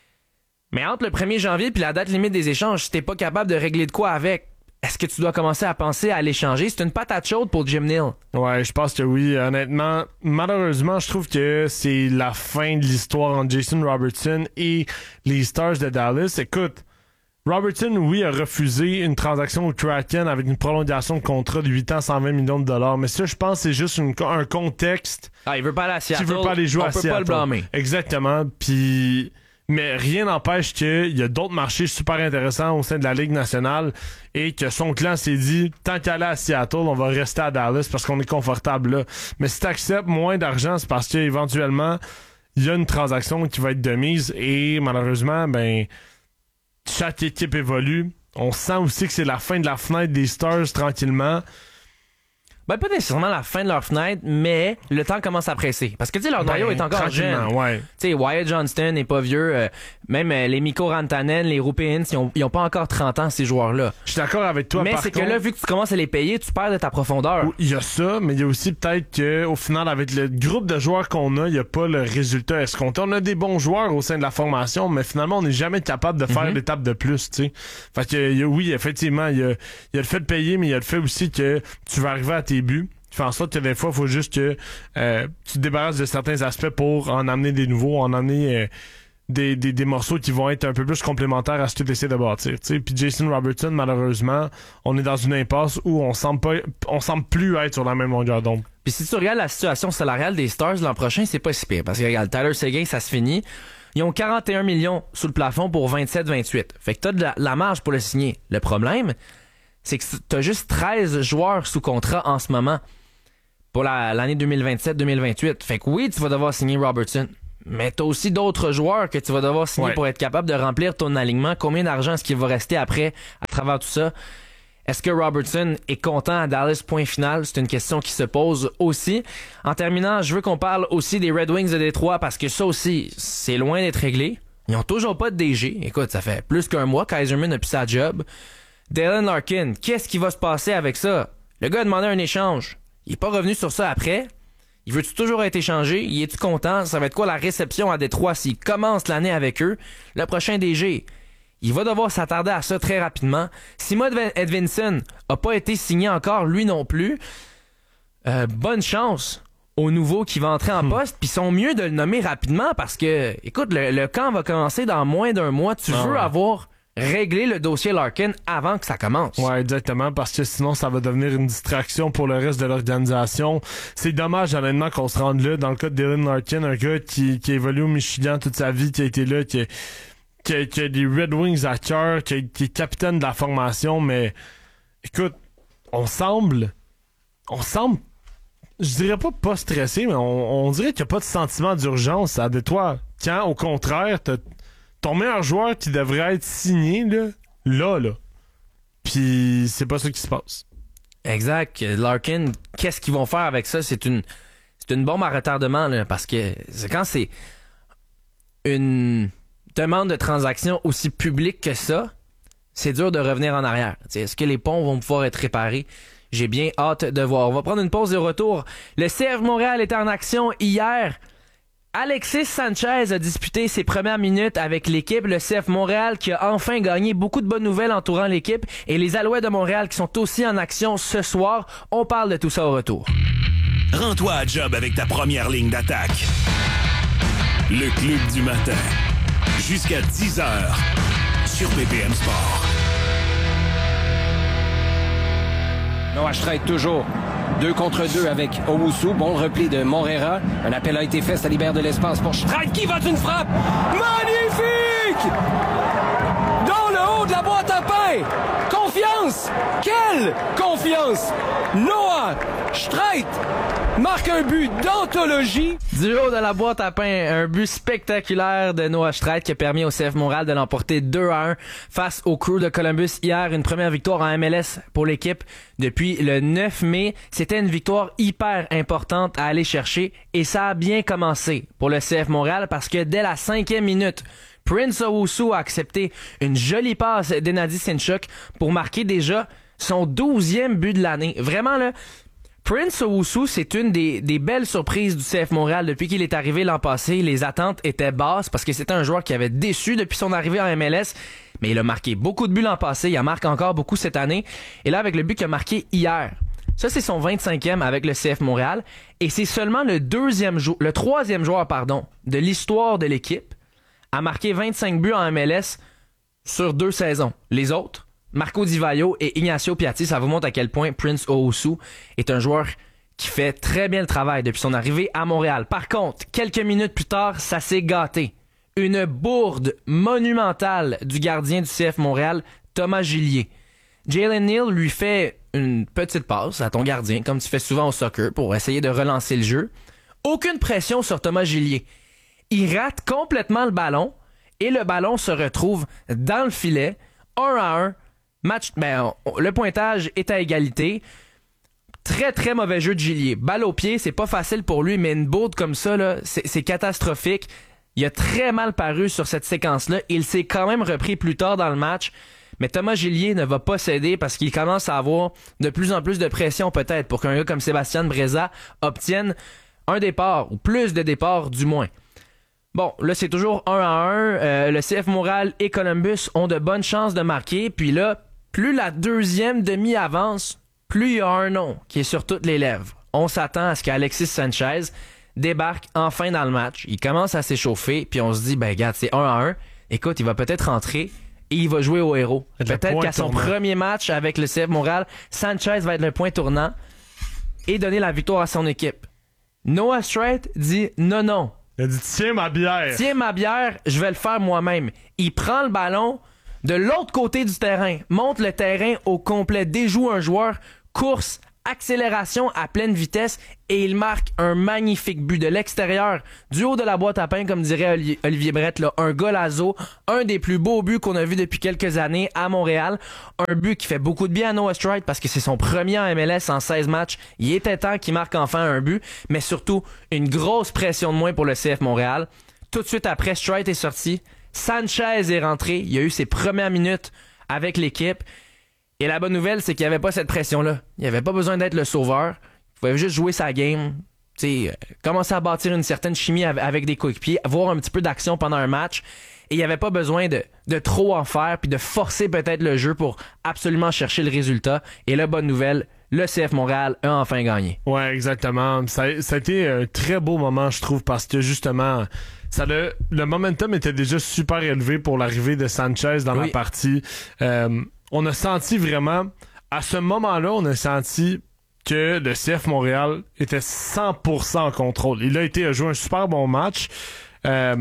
Mais entre le premier janvier et la date limite des échanges, si t'es pas capable de régler de quoi avec, est-ce que tu dois commencer à penser à l'échanger? C'est une patate chaude pour Jim Neal. Ouais, je pense que oui. Honnêtement, malheureusement, je trouve que c'est la fin de l'histoire entre Jason Robertson et les Stars de Dallas. Écoute, Robertson, oui, a refusé une transaction au Kraken avec une prolongation de contrat de huit ans, cent vingt millions de dollars. Mais ça, je pense que c'est juste une- un contexte Ah, il veut pas aller à Seattle. qui veut pas aller jouer On à peut Seattle. pas le blâmer. Exactement. Puis, mais rien n'empêche qu'il y a d'autres marchés super intéressants au sein de la Ligue nationale et que son clan s'est dit, tant qu'à aller à Seattle, on va rester à Dallas parce qu'on est confortable là. Mais si tu acceptes moins d'argent, c'est parce qu'éventuellement, il y a une transaction qui va être de mise et malheureusement, ben, chaque équipe évolue. On sent aussi que c'est la fin de la fenêtre des Stars tranquillement. Ben, pas nécessairement la fin de leur fenêtre, mais le temps commence à presser. Parce que, tu sais, leur noyau Ben, est encore jeune. ouais. Tu sais, Wyatt Johnston n'est pas vieux. Euh, même euh, les Mikko Rantanen, les Rupins, ils ont, ils ont pas encore trente ans, ces joueurs-là. Je suis d'accord avec toi, mais par c'est contre, que là, vu que tu commences à les payer, tu perds de ta profondeur. il y a ça, mais il y a aussi peut-être qu'au final, avec le groupe de joueurs qu'on a, il n'y a pas le résultat escompté. On a des bons joueurs au sein de la formation, mais finalement, on n'est jamais capable de faire Mm-hmm. l'étape de plus, tu sais. Fait que, il y a- oui, effectivement, il y a, il y a le fait de payer, mais il y a le fait aussi que tu vas arriver à tes buts. Tu fais en sorte que des fois, il faut juste que euh, tu te débarrasses de certains aspects pour en amener des nouveaux, en amener euh, des, des, des morceaux qui vont être un peu plus complémentaires à ce que tu essaies de bâtir. T'sais. Puis Jason Robertson, malheureusement, on est dans une impasse où on semble pas, on semble plus être sur la même longueur d'onde. Puis si tu regardes la situation salariale des Stars l'an prochain, c'est pas si pire. Parce que regarde, Tyler Seguin, ça se finit. Ils ont quarante et un millions sous le plafond pour vingt-sept vingt-huit. Fait que t'as de la, la marge pour le signer. Le problème, c'est que t'as juste treize joueurs sous contrat en ce moment pour la, l'année deux mille vingt-sept deux mille vingt-huit. Fait que oui, tu vas devoir signer Robertson. Mais t'as aussi d'autres joueurs que tu vas devoir signer Ouais. pour être capable de remplir ton alignement. Combien d'argent est-ce qu'il va rester après à travers tout ça? Est-ce que Robertson est content à Dallas? Point final. C'est une question qui se pose aussi. En terminant, je veux qu'on parle aussi des Red Wings de Détroit parce que ça aussi, c'est loin d'être réglé. Ils ont toujours pas de D G. Écoute, ça fait plus qu'un mois qu'Yzerman a plus sa job. Dylan Larkin, qu'est-ce qui va se passer avec ça? Le gars a demandé un échange. Il est pas revenu sur ça après. Il veut-tu toujours être échangé? Il est-tu content? Ça va être quoi la réception à Détroit s'il commence l'année avec eux? Le prochain D G. Il va devoir s'attarder à ça très rapidement. Si Matt Edvinson a pas été signé encore, lui non plus, euh, bonne chance au nouveau qui va entrer en poste. Puis ils sont mieux de le nommer rapidement parce que, écoute, le, le camp va commencer dans moins d'un mois. Tu Ah veux ouais. avoir réglé le dossier Larkin avant que ça commence. Ouais, exactement, parce que sinon, ça va devenir une distraction pour le reste de l'organisation. C'est dommage, honnêtement, qu'on se rende là. Dans le cas de Dylan Larkin, un gars qui, qui a évolué au Michigan toute sa vie, qui a été là, qui a, qui a, qui a des Red Wings à cœur, qui, a- qui est capitaine de la formation, mais écoute, on semble, on semble, je dirais pas pas stressé, mais on, on dirait qu'il n'y a pas de sentiment d'urgence à Détroit. Quand, au contraire, t'as ton meilleur joueur qui devrait être signé, là, là, là. Puis c'est pas ça qui se passe. Exact. Larkin, qu'est-ce qu'ils vont faire avec ça? C'est une, c'est une bombe à retardement, là, parce que c'est quand c'est une demande de transaction aussi publique que ça, c'est dur de revenir en arrière. T'sais, est-ce que les ponts vont pouvoir être réparés? J'ai bien hâte de voir. On va prendre une pause de retour. Le C F Montréal était en action hier. Alexis Sanchez a disputé ses premières minutes avec l'équipe. Le C F Montréal qui a enfin gagné. Beaucoup de bonnes nouvelles entourant l'équipe. Et les Alouettes de Montréal qui sont aussi en action ce soir. On parle de tout ça au retour. Rends-toi à job avec ta première ligne d'attaque. Le Club du matin. Jusqu'à dix heures sur B P M Sport. Noah Streit toujours. Deux contre deux avec Owusu. Bon repli de Morera. Un appel a été fait, ça libère de l'espace pour Streit qui va d'une frappe. Magnifique! Dans le haut de la boîte à pain. Confiance! Quelle confiance! Noah Streit marque un but d'anthologie. Du haut de la boîte à pain, un but spectaculaire de Noah Streit qui a permis au C F Montréal de l'emporter deux à un face au Crew de Columbus hier. Une première victoire en M L S pour l'équipe depuis le neuf mai. C'était une victoire hyper importante à aller chercher et ça a bien commencé pour le C F Montréal parce que dès la cinquième minute, Prince Owusu a accepté une jolie passe d'Enadi Sinchuk pour marquer déjà son douzième but de l'année. Vraiment là, Prince Owusu, c'est une des, des belles surprises du C F Montréal depuis qu'il est arrivé l'an passé. Les attentes étaient basses parce que c'était un joueur qui avait déçu depuis son arrivée en M L S. Mais il a marqué beaucoup de buts l'an passé. Il en marque encore beaucoup cette année. Et là, avec le but qu'il a marqué hier. Ça, c'est son vingt-cinquième avec le C F Montréal. Et c'est seulement le deuxième jou- le troisième joueur, pardon, de l'histoire de l'équipe à marquer vingt-cinq buts en M L S sur deux saisons. Les autres, Marco Di Vaio et Ignacio Piatti, ça vous montre à quel point Prince Owusu est un joueur qui fait très bien le travail depuis son arrivée à Montréal. Par contre, quelques minutes plus tard, ça s'est gâté. Une bourde monumentale du gardien du C F Montréal, Thomas Gillier. Jalen Neal lui fait une petite passe à ton gardien, comme tu fais souvent au soccer, pour essayer de relancer le jeu. Aucune pression sur Thomas Gillier. Il rate complètement le ballon et le ballon se retrouve dans le filet, un à un. Match, ben, on- le pointage est à égalité. Très, très mauvais jeu de Gillier. Balle au pied, c'est pas facile pour lui, mais une bourde comme ça, là, c'est, c'est catastrophique. Il a très mal paru sur cette séquence-là. Il s'est quand même repris plus tard dans le match. Mais Thomas Gillier ne va pas céder parce qu'il commence à avoir de plus en plus de pression peut-être pour qu'un gars comme Sébastien Breza obtienne un départ, ou plus de départs du moins. Bon, là, c'est toujours un à un. Euh, le C F Montréal et Columbus ont de bonnes chances de marquer. Puis là, plus la deuxième demi avance, plus il y a un nom qui est sur toutes les lèvres. On s'attend à ce qu'Alexis Sanchez débarque enfin dans le match. Il commence à s'échauffer, puis on se dit, ben regarde, c'est un à un. Écoute, il va peut-être rentrer et il va jouer au héros. Peut-être qu'à son premier match avec le C F Montréal, Sanchez va être le point tournant et donner la victoire à son équipe. Noah Strait dit non, non. Il a dit, tiens ma bière. Tiens ma bière, je vais le faire moi-même. Il prend le ballon de l'autre côté du terrain, monte le terrain au complet, déjoue un joueur, course, accélération à pleine vitesse et il marque un magnifique but de l'extérieur, du haut de la boîte à pain, comme dirait Olivier Brett, là, un golazo, un des plus beaux buts qu'on a vu depuis quelques années à Montréal. Un but qui fait beaucoup de bien à Noah Strait parce que c'est son premier en M L S en seize matchs. Il était temps qu'il marque enfin un but, mais surtout une grosse pression de moins pour le C F Montréal. Tout de suite après, Strait est sorti. Sanchez est rentré. Il a eu ses premières minutes avec l'équipe. Et la bonne nouvelle, c'est qu'il n'y avait pas cette pression-là. Il n'y avait pas besoin d'être le sauveur. Il pouvait juste jouer sa game. T'sais, euh, commencer à bâtir une certaine chimie avec des coéquipiers, avoir un petit peu d'action pendant un match. Et il n'y avait pas besoin de, de trop en faire puis de forcer peut-être le jeu pour absolument chercher le résultat. Et la bonne nouvelle, le C F Montréal a enfin gagné. Ouais, exactement. Ça, ça a été un très beau moment, je trouve, parce que justement, ça le, le momentum était déjà super élevé pour l'arrivée de Sanchez dans oui. la partie. Euh, on a senti vraiment, à ce moment-là, on a senti que le C F Montréal était cent pour cent en contrôle. Il a été à jouer un super bon match, euh,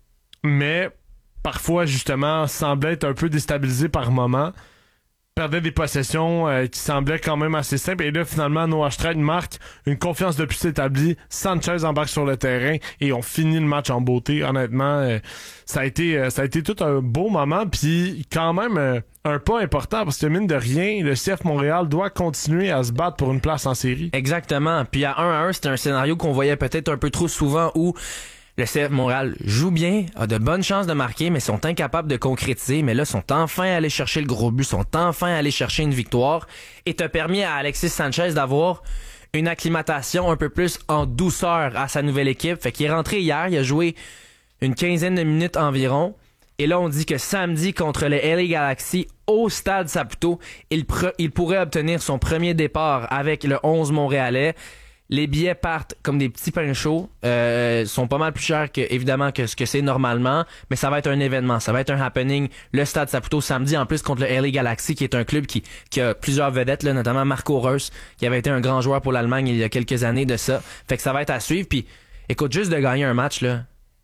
mais parfois, justement, semblait être un peu déstabilisé par moment. Perdait des possessions euh, qui semblaient quand même assez simples. Et là, finalement, Noah Strait marque, une confiance de plus établie. Sanchez embarque sur le terrain et on finit le match en beauté. Honnêtement, euh, ça a été euh, ça a été tout un beau moment. Puis quand même, euh, un pas important parce que mine de rien, le C F Montréal doit continuer à se battre pour une place en série. Exactement. Puis à un à un, c'était un scénario qu'on voyait peut-être un peu trop souvent où le C F Montréal joue bien, a de bonnes chances de marquer, mais sont incapables de concrétiser. Mais là, sont enfin allés chercher le gros but, sont enfin allés chercher une victoire. Et t'as permis à Alexis Sanchez d'avoir une acclimatation un peu plus en douceur à sa nouvelle équipe. Fait qu'il est rentré hier, il a joué une quinzaine de minutes environ. Et là, on dit que samedi, contre les L A Galaxy, au Stade Saputo, il, pre- il pourrait obtenir son premier départ avec le onze montréalais. Les billets partent comme des petits pains chauds, euh, sont pas mal plus chers que, évidemment, que ce que c'est normalement, mais ça va être un événement, ça va être un happening. Le Stade Saputo samedi, en plus contre le L A Galaxy, qui est un club qui, qui a plusieurs vedettes, là, notamment Marco Reus, qui avait été un grand joueur pour l'Allemagne il y a quelques années de ça. Fait que ça va être à suivre. Puis, écoute, juste de gagner un match, là,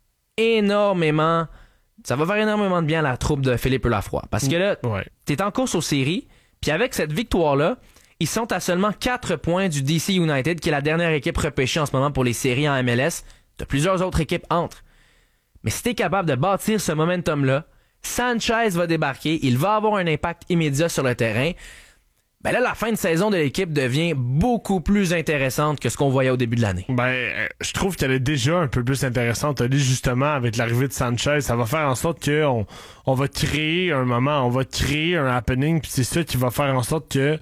énormément, ça va faire énormément de bien à la troupe de Philippe Lafroy. Parce que là, ouais. T'es en course aux séries, puis avec cette victoire-là, ils sont à seulement quatre points du D C United, qui est la dernière équipe repêchée en ce moment pour les séries en M L S. T'as plusieurs autres équipes entre. Mais si t'es capable de bâtir ce momentum-là, Sanchez va débarquer, il va avoir un impact immédiat sur le terrain. Ben là, la fin de saison de l'équipe devient beaucoup plus intéressante que ce qu'on voyait au début de l'année. Ben, euh, je trouve qu'elle est déjà un peu plus intéressante. On dit justement, avec l'arrivée de Sanchez, ça va faire en sorte qu'on on va créer un moment, on va créer un happening, puis c'est ça qui va faire en sorte que...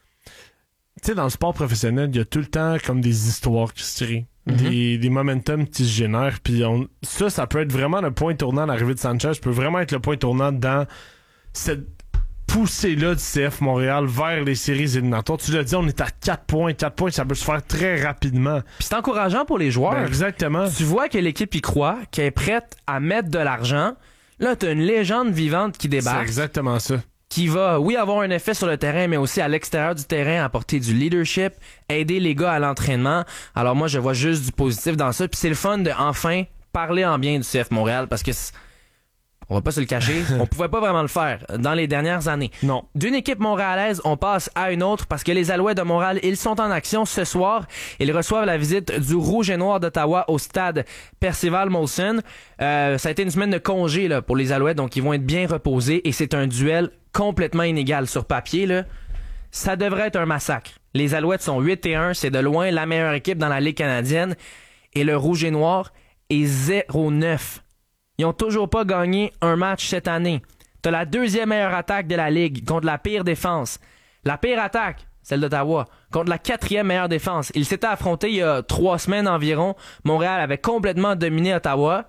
Tu sais, dans le sport professionnel, il y a tout le temps comme des histoires qui se créent, mm-hmm. des, des momentum qui se génèrent, puis on, ça, ça peut être vraiment le point tournant de l'arrivée de Sanchez, peut vraiment être le point tournant dans cette poussée-là du C F Montréal vers les séries éliminatoires. Tu l'as dit, on est à quatre points, quatre points, ça peut se faire très rapidement. Puis c'est encourageant pour les joueurs. Ben, exactement. Tu vois que l'équipe y croit, qu'elle est prête à mettre de l'argent. Là, t'as une légende vivante qui débarque. C'est exactement ça. Qui va, oui, avoir un effet sur le terrain, mais aussi à l'extérieur du terrain, apporter du leadership, aider les gars à l'entraînement. Alors moi, je vois juste du positif dans ça. Puis c'est le fun de enfin parler en bien du C F Montréal, parce que on va pas se le cacher, on pouvait pas vraiment le faire dans les dernières années. Non. D'une équipe montréalaise, on passe à une autre parce que les Alouettes de Montréal, ils sont en action ce soir. Ils reçoivent la visite du Rouge et Noir d'Ottawa au stade Percival Molson. Euh, ça a été une semaine de congé là, pour les Alouettes, donc ils vont être bien reposés et c'est un duel complètement inégal sur papier, là. ça devrait être un massacre. Les Alouettes sont huit et un, c'est de loin la meilleure équipe dans la Ligue canadienne. Et le Rouge et Noir est zéro neuf. Ils ont toujours pas gagné un match cette année. T'as la deuxième meilleure attaque de la Ligue contre la pire défense. La pire attaque, celle d'Ottawa, contre la quatrième meilleure défense. Ils s'étaient affrontés il y a trois semaines environ. Montréal avait complètement dominé Ottawa.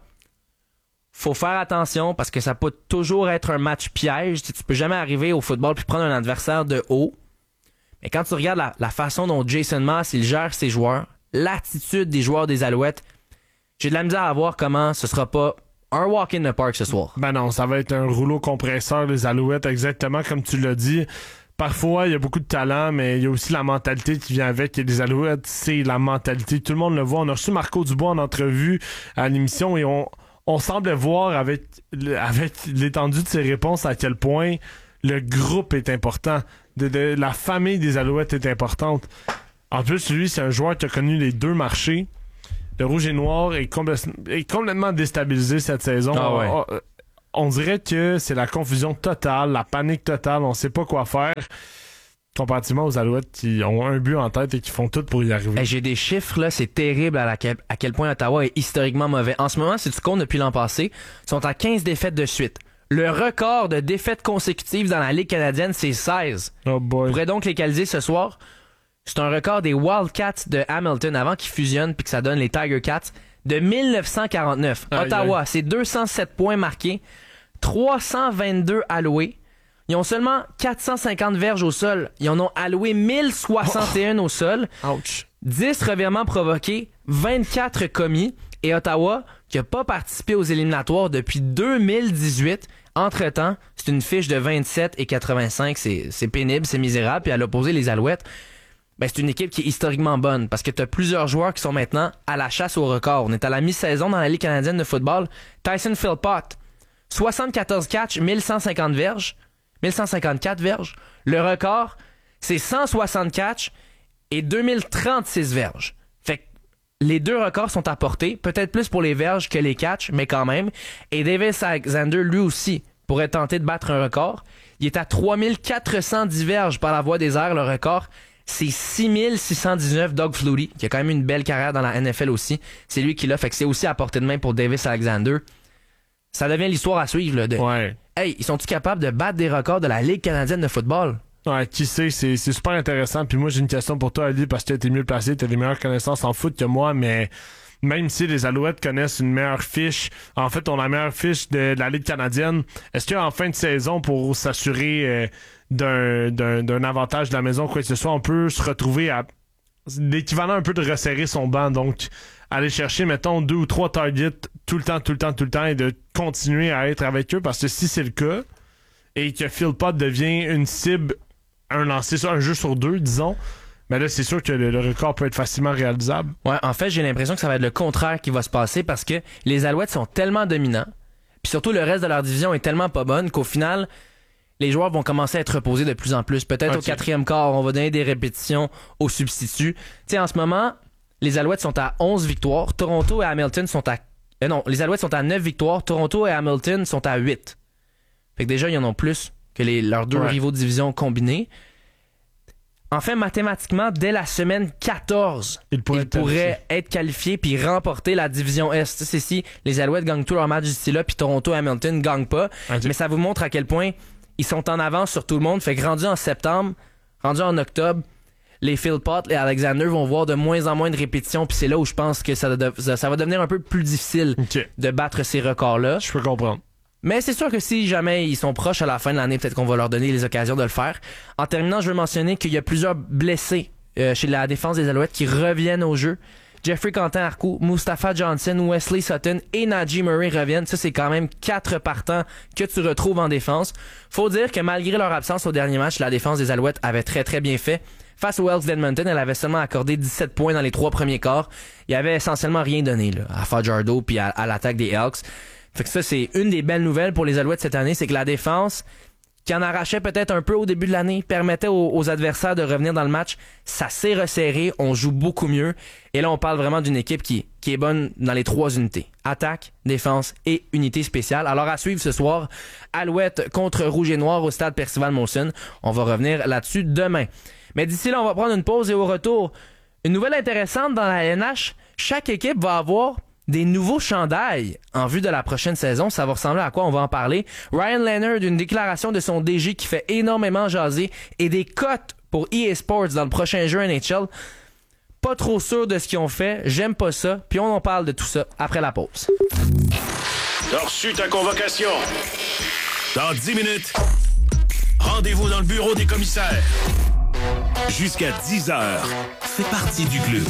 Faut faire attention parce que ça peut toujours être un match piège. Tu, tu peux jamais arriver au football puis prendre un adversaire de haut. Mais quand tu regardes la, la façon dont Jason Maas il gère ses joueurs, l'attitude des joueurs des Alouettes, j'ai de la misère à voir comment ce sera pas un walk in the park ce soir. Ben non, ça va être un rouleau compresseur, les Alouettes, exactement comme tu l'as dit. Parfois, il y a beaucoup de talent, mais il y a aussi la mentalité qui vient avec. Et les Alouettes, c'est la mentalité. Tout le monde le voit. On a reçu Marco Dubois en entrevue à l'émission et on, on semblait voir avec, avec l'étendue de ses réponses à quel point le groupe est important. De, de, la famille des Alouettes est importante. En plus, lui, c'est un joueur qui a connu les deux marchés. Le Rouge et Noir est, compl- est complètement déstabilisé cette saison. Ah ouais. on, on dirait que c'est la confusion totale, la panique totale. On sait pas quoi faire. Comparativement aux Alouettes qui ont un but en tête et qui font tout pour y arriver. Hey, j'ai des chiffres, là, c'est terrible à, la, à quel point Ottawa est historiquement mauvais. En ce moment, si tu comptes depuis l'an passé, ils sont à quinze défaites de suite. Le record de défaites consécutives dans la Ligue canadienne, c'est seize. Oh boy. On pourrait donc légaliser ce soir. C'est un record des Wildcats de Hamilton avant qu'ils fusionnent puis que ça donne les Tiger Cats de dix-neuf cent quarante-neuf. Aïe, Ottawa, aïe. c'est deux cent sept points marqués, trois cent vingt-deux alloués. Ils ont seulement quatre cent cinquante verges au sol. Ils en ont alloué mille soixante et un au sol. Ouch. dix revirements provoqués, vingt-quatre commis. Et Ottawa, qui n'a pas participé aux éliminatoires depuis deux mille dix-huit. Entre-temps, c'est une fiche de vingt-sept et quatre-vingt-cinq. C'est, c'est pénible, c'est misérable. Puis à l'opposé, les Alouettes, ben, c'est une équipe qui est historiquement bonne parce que tu as plusieurs joueurs qui sont maintenant à la chasse au record. On est à la mi-saison dans la Ligue canadienne de football. Tyson Philpott, soixante-quatorze catchs, mille cent cinquante verges, mille cent cinquante-quatre verges. Le record, c'est cent soixante catchs et deux mille trente-six verges. Fait que les deux records sont à portée, peut-être plus pour les verges que les catchs, mais quand même. Et Davis Alexander, lui aussi, pourrait tenter de battre un record. Il est à trois mille quatre cent dix verges par la voie des airs, le record. C'est six mille six cent dix-neuf Doug Flutie, qui a quand même une belle carrière dans la N F L aussi. C'est lui qui l'a, fait que c'est aussi à portée de main pour Davis Alexander. Ça devient l'histoire à suivre, là. De... Ouais. Hey, ils sont-ils capables de battre des records de la Ligue canadienne de football? Ouais, qui sait, c'est, c'est super intéressant. Puis moi, j'ai une question pour toi, Ali, parce que t'es mieux placé, t'as des meilleures connaissances en foot que moi, mais même si les Alouettes connaissent une meilleure fiche, en fait, on a la meilleure fiche de, de la Ligue canadienne, est-ce qu'en fin de saison, pour s'assurer euh, d'un, d'un, d'un avantage de la maison, quoi que ce soit, on peut se retrouver à l'équivalent un peu de resserrer son banc, donc aller chercher, mettons, deux ou trois targets tout le temps, tout le temps, tout le temps, et de continuer à être avec eux, parce que si c'est le cas, et que Philpott devient une cible, un lancer sur un jeu sur deux, disons, mais là, c'est sûr que le, le record peut être facilement réalisable. Ouais, en fait, j'ai l'impression que ça va être le contraire qui va se passer parce que les Alouettes sont tellement dominants, puis surtout le reste de leur division est tellement pas bonne qu'au final, les joueurs vont commencer à être reposés de plus en plus. Peut-être okay. au quatrième quart, on va donner des répétitions aux substituts. Tu sais, en ce moment, les Alouettes sont à onze victoires. Toronto et Hamilton sont à... Euh, non, les Alouettes sont à neuf victoires. Toronto et Hamilton sont à huit. Fait que déjà, ils en ont plus que les, leurs deux ouais. rivaux de division combinés. Enfin, mathématiquement, dès la semaine quatorze, ils pourraient, ils pourraient être qualifiés puis remporter la division Est. C'est si les Alouettes gagnent tous leurs matchs d'ici là puis Toronto et Hamilton ne gagnent pas. Okay. Mais ça vous montre à quel point ils sont en avance sur tout le monde. Fait que rendu en septembre, rendu en octobre, les Philpott et Alexander vont voir de moins en moins de répétitions. Puis c'est là où je pense que ça, de, ça va devenir un peu plus difficile okay. de battre ces records-là. Je peux comprendre. Mais c'est sûr que si jamais ils sont proches à la fin de l'année, peut-être qu'on va leur donner les occasions de le faire. En terminant, je veux mentionner qu'il y a plusieurs blessés euh, chez la défense des Alouettes qui reviennent au jeu. Jeffrey Quentin-Arcou, Mustafa Johnson, Wesley Sutton et Najee Murray reviennent. Ça, c'est quand même quatre partants que tu retrouves en défense. Faut dire que malgré leur absence au dernier match, la défense des Alouettes avait très très bien fait. Face aux Elks d'Edmonton, elle avait seulement accordé dix-sept points dans les trois premiers quarts. Il y avait essentiellement rien donné là, à Fajardo puis à, à l'attaque des Elks. Fait que ça, c'est une des belles nouvelles pour les Alouettes cette année, c'est que la défense qui en arrachait peut-être un peu au début de l'année, permettait aux, aux adversaires de revenir dans le match. Ça s'est resserré, on joue beaucoup mieux. Et là, on parle vraiment d'une équipe qui, qui est bonne dans les trois unités. Attaque, défense et unité spéciale. Alors à suivre ce soir, Alouette contre Rouge et Noir au stade Percival Molson. On va revenir là-dessus demain. Mais d'ici là, on va prendre une pause et au retour, une nouvelle intéressante dans la N H. Chaque équipe va avoir des nouveaux chandails en vue de la prochaine saison. Ça va ressembler à quoi? On va en parler. Ryan Leonard, une déclaration de son D G qui fait énormément jaser et des cotes pour E A Sports dans le prochain jeu N H L. Pas trop sûr de ce qu'ils ont fait. J'aime pas ça. Puis on en parle de tout ça après la pause. T'as reçu ta convocation. Dans dix minutes, rendez-vous dans le bureau des commissaires. Jusqu'à dix heures, fais partie du club.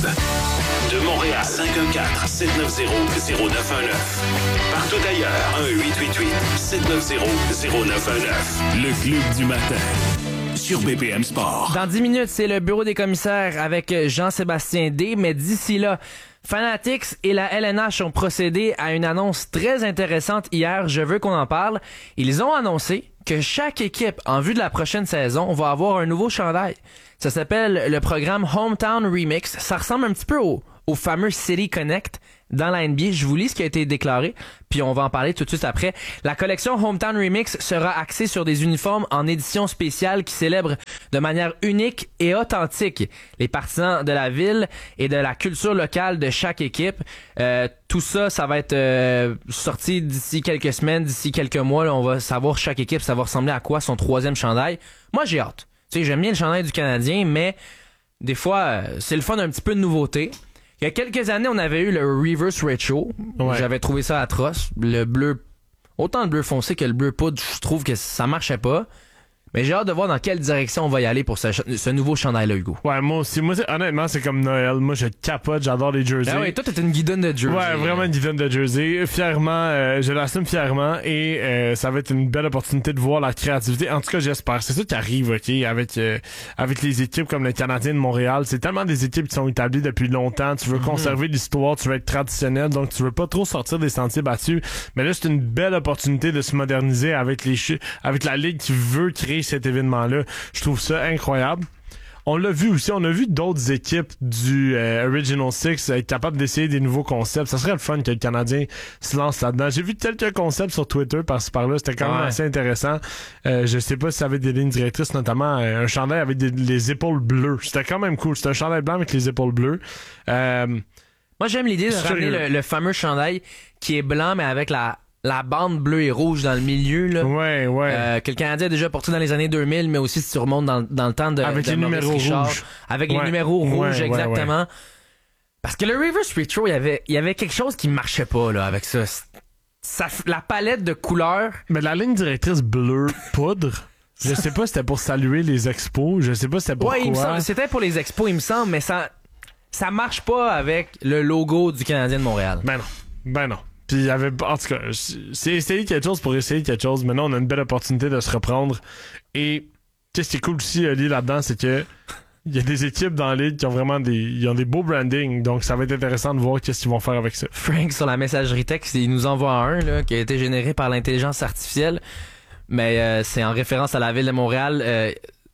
De Montréal, cinq un quatre, sept neuf zéro, zéro neuf un neuf. Partout ailleurs, un huit huit huit, sept neuf zéro, zéro neuf un neuf. Le club du matin. Sur B P M Sport. Dans dix minutes, c'est le bureau des commissaires avec Jean-Sébastien D. Mais d'ici là, Fanatics et la L N H ont procédé à une annonce très intéressante hier. Je veux qu'on en parle. Ils ont annoncé que chaque équipe, en vue de la prochaine saison, va avoir un nouveau chandail. Ça s'appelle le programme Hometown Remix. Ça ressemble un petit peu au, au fameux City Connect dans la N B A. Je vous lis ce qui a été déclaré, puis on va en parler tout de suite après. La collection Hometown Remix sera axée sur des uniformes en édition spéciale qui célèbrent de manière unique et authentique les partisans de la ville et de la culture locale de chaque équipe. Euh, tout ça, ça va être euh, sorti d'ici quelques semaines, d'ici quelques mois. Là, on va savoir chaque équipe, ça va ressembler à quoi son troisième chandail. Moi, j'ai hâte. Tu sais, j'aime bien le chandail du Canadien, mais des fois, euh, c'est le fun d'un petit peu de nouveauté. Il y a quelques années, on avait eu le Reverse Retro. Ouais. J'avais trouvé ça atroce. Le bleu, autant le bleu foncé que le bleu poudre, je trouve que ça marchait pas. Mais j'ai hâte de voir dans quelle direction on va y aller pour ce, ce nouveau chandail-là, Hugo. Ouais, moi aussi. Moi, honnêtement, c'est comme Noël. Moi, je capote, j'adore les jerseys. Ah ouais, toi, t'es une guidonne de jersey. Ouais, vraiment une guidonne de jersey. Fièrement, euh, je l'assume fièrement et euh, ça va être une belle opportunité de voir la créativité. En tout cas, j'espère. C'est ça qui arrive, OK, avec euh, avec les équipes comme le Canadien de Montréal. C'est tellement des équipes qui sont établies depuis longtemps. Tu veux mm-hmm. conserver l'histoire, tu veux être traditionnel, donc tu veux pas trop sortir des sentiers battus. Mais là, c'est une belle opportunité de se moderniser avec les ch- avec la ligue qui veut créer cet événement-là. Je trouve ça incroyable. On l'a vu aussi, on a vu d'autres équipes du euh, Original Six être capables d'essayer des nouveaux concepts. Ça serait le fun que le Canadien se lance là-dedans. J'ai vu quelques concepts sur Twitter par-ci par-là. C'était quand même ouais. assez intéressant. Euh, je sais pas si ça avait des lignes directrices, notamment euh, un chandail avec des, les épaules bleues. C'était quand même cool. C'était un chandail blanc avec les épaules bleues. Euh, Moi, j'aime l'idée de ramener le, le fameux chandail qui est blanc, mais avec la la bande bleue et rouge dans le milieu, là. Ouais, ouais. Euh, que le Canadien a déjà porté dans les années deux mille, mais aussi si tu remontes dans, dans le temps de Avec de les Maurice numéros Richard, rouges. Avec ouais. les numéros rouges, ouais, exactement. Ouais, ouais. Parce que le Reverse Retro, il y avait, il y avait quelque chose qui marchait pas, là, avec ça. ça la palette de couleurs. Mais la ligne directrice bleu poudre, je sais pas si c'était pour saluer les expos, je sais pas si c'était pour ouais, quoi. Il me semble, c'était pour les expos, il me semble, mais ça, ça marche pas avec le logo du Canadien de Montréal. Ben non. Ben non. Puis il y avait, en tout cas, c'est essayer quelque chose pour essayer quelque chose. Maintenant, on a une belle opportunité de se reprendre. Et qu'est-ce qui est cool aussi, Ali, là-dedans, c'est que il y a des équipes dans la ligue qui ont vraiment des, ils ont des beaux brandings. Donc, ça va être intéressant de voir qu'est-ce qu'ils vont faire avec ça. Frank, sur la messagerie texte, il nous envoie un là, qui a été généré par l'intelligence artificielle. Mais euh, c'est en référence à la ville de Montréal. Euh,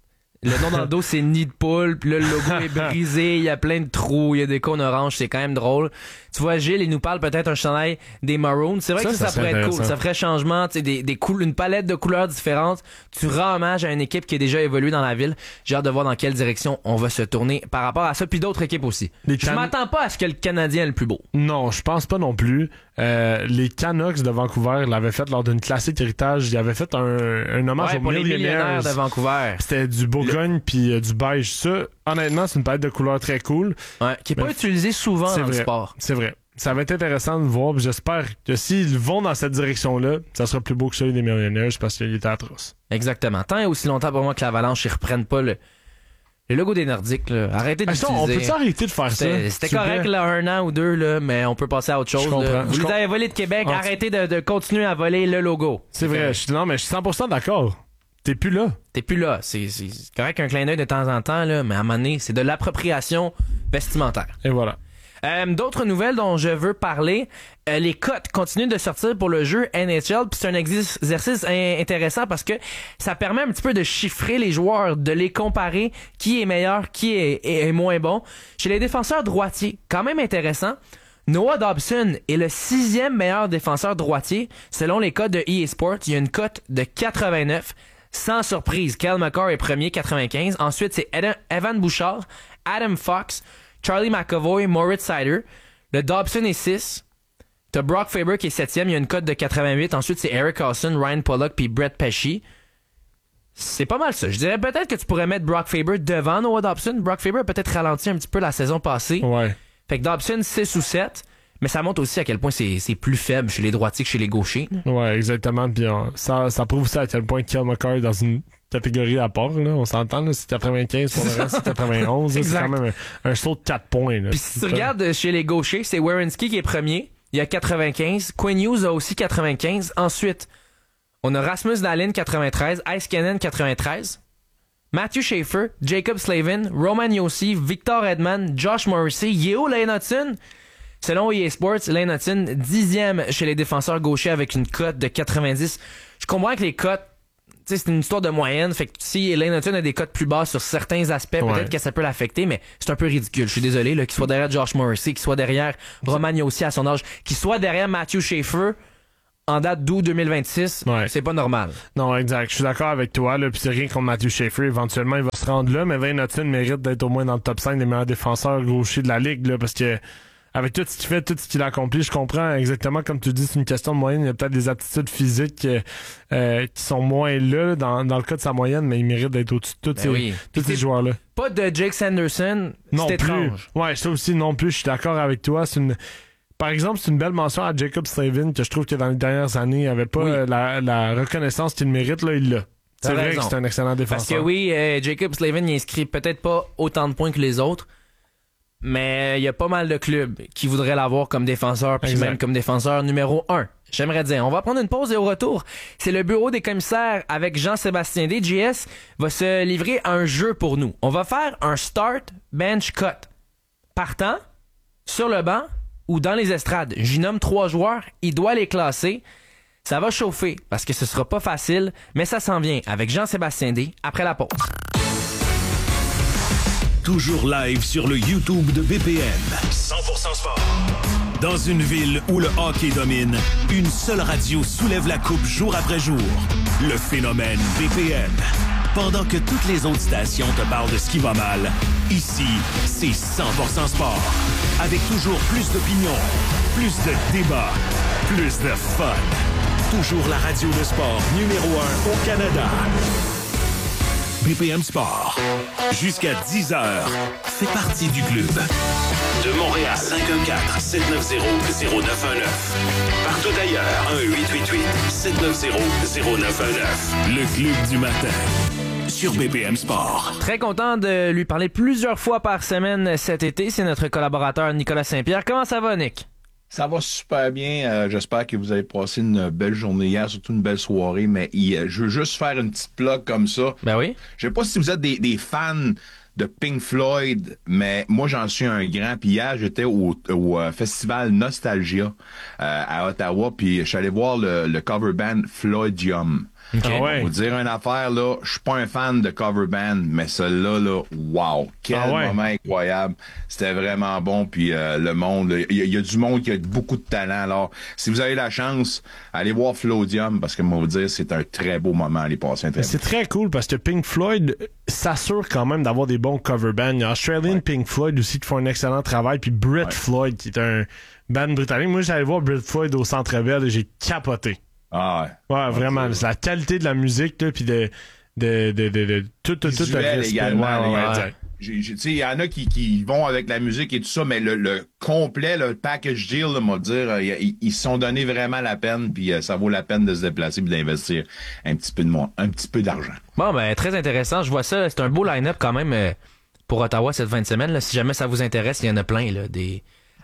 Le nom dans le dos, c'est Nid de poule. Puis là, le logo est brisé. Il y a plein de trous. Il y a des cônes oranges. C'est quand même drôle. Tu vois, Gilles, il nous parle peut-être un chandail des Maroons. C'est vrai ça, que ça, ça, ça pourrait être cool. Ça ferait changement. Tu sais, des, des cool, une palette de couleurs différentes. Tu rends hommage à une équipe qui a déjà évolué dans la ville. J'ai hâte de voir dans quelle direction on va se tourner par rapport à ça. Puis d'autres équipes aussi. Les je can... m'attends pas à ce que le Canadien est le plus beau. Non, je pense pas non plus. Euh, les Canucks de Vancouver l'avaient fait lors d'une classique héritage. Ils avaient fait un, un hommage ouais, aux pour les millionnaires de Vancouver. C'était du Bourgogne le... puis euh, du beige. Ça, honnêtement, c'est une palette de couleurs très cool. Ouais, qui est pas utilisée souvent dans vrai, le sport. C'est vrai. Ça va être intéressant de voir. J'espère que s'ils vont dans cette direction-là, ça sera plus beau que celui des millionnaires parce qu'il était atroce. Exactement. Tant et aussi longtemps pour moi que l'Avalanche ils reprennent pas le, le logo des Nordiques. Là. Arrêtez de l'utiliser. On peut-tu arrêter de faire c'était, ça? C'était correct là, un an ou deux, là, mais on peut passer à autre chose. Je comprends. Là. Vous je les avez volés de Québec, en arrêtez de, de continuer à voler le logo. C'est vrai. Je, non, mais je suis cent pour cent d'accord. T'es plus là. T'es plus là. C'est, c'est, c'est correct un clin d'œil de temps en temps, là, mais à un moment donné, c'est de l'appropriation vestimentaire. Et voilà. Euh, d'autres nouvelles dont je veux parler, euh, les cotes continuent de sortir pour le jeu N H L, puis c'est un exercice in- intéressant parce que ça permet un petit peu de chiffrer les joueurs, de les comparer, qui est meilleur, qui est, est, est moins bon. Chez les défenseurs droitiers, quand même intéressant, Noah Dobson est le sixième meilleur défenseur droitier selon les cotes de E A Sports. Il y a une cote de quatre-vingt-neuf. Sans surprise, Cale Makar est premier, quatre-vingt-quinze. Ensuite, c'est Ed- Evan Bouchard, Adam Fox, Charlie McAvoy, Moritz Seider. Le Dobson est six. T'as Brock Faber qui est septième, il y a une cote de quatre-vingt-huit. Ensuite, c'est Eric Carlson, Ryan Pollock puis Brett Pesci. C'est pas mal ça. Je dirais peut-être que tu pourrais mettre Brock Faber devant Noah Dobson. Brock Faber a peut-être ralenti un petit peu la saison passée. Ouais. Fait que Dobson, six ou sept. Mais ça montre aussi à quel point c'est, c'est plus faible chez les droitiers que chez les gauchers. Ouais, exactement. Puis on- ça, ça prouve ça à quel point Cale Makar est dans une catégorie à part. Là. On s'entend, là, c'est quatre-vingt-quinze, pour le reste, c'est quatre-vingt-onze. là, c'est Exact. quand même un, un saut de quatre points. Là. Puis si tu regardes chez les gauchers, c'est Werenski qui est premier. Il y a quatre-vingt-quinze. Quinn Hughes a aussi quatre-vingt-quinze. Ensuite, on a Rasmus Dahlin, quatre-vingt-treize. Iskanen, quatre-vingt-treize. Matthew Schaefer, Jacob Slavin, Roman Josi, Victor Edman, Josh Morrissey, Yeo Lane Hudson. Selon E A Sports, Lane Hudson, dixième chez les défenseurs gauchers avec une cote de quatre-vingt-dix. Je comprends que les cotes, tu sais, c'est une histoire de moyenne. Fait que si Lane Hudson a des cotes plus basses sur certains aspects, Ouais. peut-être que ça peut l'affecter, mais c'est un peu ridicule. Je suis désolé, là, qu'il soit derrière Josh Morrissey, qu'il soit derrière Roman Josi à son âge, qu'il soit derrière Matthew Schaefer en date d'août deux mille vingt-six. Ouais. C'est pas normal. Non, exact. Je suis d'accord avec toi. Là, puis c'est rien contre Matthew Schaefer. Éventuellement, il va se rendre là, mais Lane Hudson mérite d'être au moins dans le top cinq des meilleurs défenseurs gauchers de la ligue, là, parce que avec tout ce qu'il fait, tout ce qu'il a accompli, je comprends exactement, comme tu dis, c'est une question de moyenne. Il y a peut-être des aptitudes physiques euh, euh, qui sont moins là dans, dans le cas de sa moyenne, mais il mérite d'être au-dessus de tous Ben ces, oui. tous Puis ces joueurs-là. Pas de Jake Sanderson, Non c'est plus. étrange. Ouais, ça aussi non plus. Je suis d'accord avec toi. C'est une... Par exemple, c'est une belle mention à Jacob Slavin que je trouve que dans les dernières années, il avait pas Oui. euh, la, la reconnaissance qu'il mérite. Là, il l'a. T'as C'est vrai raison. que c'est un excellent Parce défenseur. que oui, euh, Jacob Slavin, il inscrit peut-être pas autant de points que les autres, mais il y a pas mal de clubs qui voudraient l'avoir comme défenseur, puis Exact. même comme défenseur numéro un. J'aimerais dire. On va prendre une pause et au retour, c'est le bureau des commissaires avec Jean-Sébastien D. J S va se livrer à un jeu pour nous. On va faire un start, bench, cut. Partant, sur le banc ou dans les estrades. J'y nomme trois joueurs, il doit les classer. Ça va chauffer parce que ce sera pas facile, mais ça s'en vient avec Jean-Sébastien D. après la pause. Toujours live sur le YouTube de B P M. cent pour cent sport. Dans une ville où le hockey domine, une seule radio soulève la coupe jour après jour. Le phénomène B P M. Pendant que toutes les autres stations te parlent de ce qui va mal, ici, c'est cent pour cent sport. Avec toujours plus d'opinions, plus de débats, plus de fun. Toujours la radio de sport numéro un au Canada. B P M Sport. Jusqu'à dix heures. Fais partie du club. De Montréal, cinq un quatre, sept neuf zéro, zéro neuf un neuf. Partout ailleurs, un huit huit huit, sept neuf zéro, zéro neuf un neuf. Le club du matin. Sur B P M Sport. Très content de lui parler plusieurs fois par semaine cet été. C'est notre collaborateur Nicolas Saint-Pierre. Comment ça va, Nick? Ça va super bien. Euh, j'espère que vous avez passé une belle journée hier, surtout une belle soirée. Mais il- je veux juste faire une petite plug comme ça. Ben oui. Je sais pas si vous êtes des, des fans de Pink Floyd, mais moi, j'en suis un grand. Puis hier, j'étais au, au euh, festival Nostalgia euh, à Ottawa, puis je suis allé voir le, le cover band Floydium. OK. Ah ouais. Pour vous dire une affaire, là, je suis pas un fan de cover band, mais celui-là, là, wow! Quel Ah ouais. moment incroyable! C'était vraiment bon, puis euh, le monde, il y, a- il y a du monde qui a beaucoup de talent. Alors, si vous avez la chance, allez voir Floydium, parce que moi, vous dire, c'est un très beau moment à aller passer un très C'est très cool parce que Pink Floyd s'assure quand même d'avoir des bons cover bands. Il y a Australian Ouais. Pink Floyd aussi qui font un excellent travail. Puis Brett Ouais. Floyd qui est un band britannique. Moi, j'allais voir Brett Floyd au Centre Bell et j'ai capoté. Ah ouais. Ouais, vraiment. c'est- C'est la qualité de la musique, là, puis de, de, de, de, de tout, tout, tout le Visuel respect. également, Ouais, ouais, les ouais, gars. exact. J'ai- j'ai- Tu sais, il y en a qui, qui vont avec la musique et tout ça, mais le, le complet, le package deal, là, moi dire, euh, ils ils se sont donné vraiment la peine, puis euh, ça vaut la peine de se déplacer et d'investir un petit peu de moi, un petit peu d'argent. Bon, ben, très intéressant. Je vois ça. C'est un beau line-up quand même euh, pour Ottawa cette fin de semaine. Là. Si jamais ça vous intéresse, il y en a plein, là. Des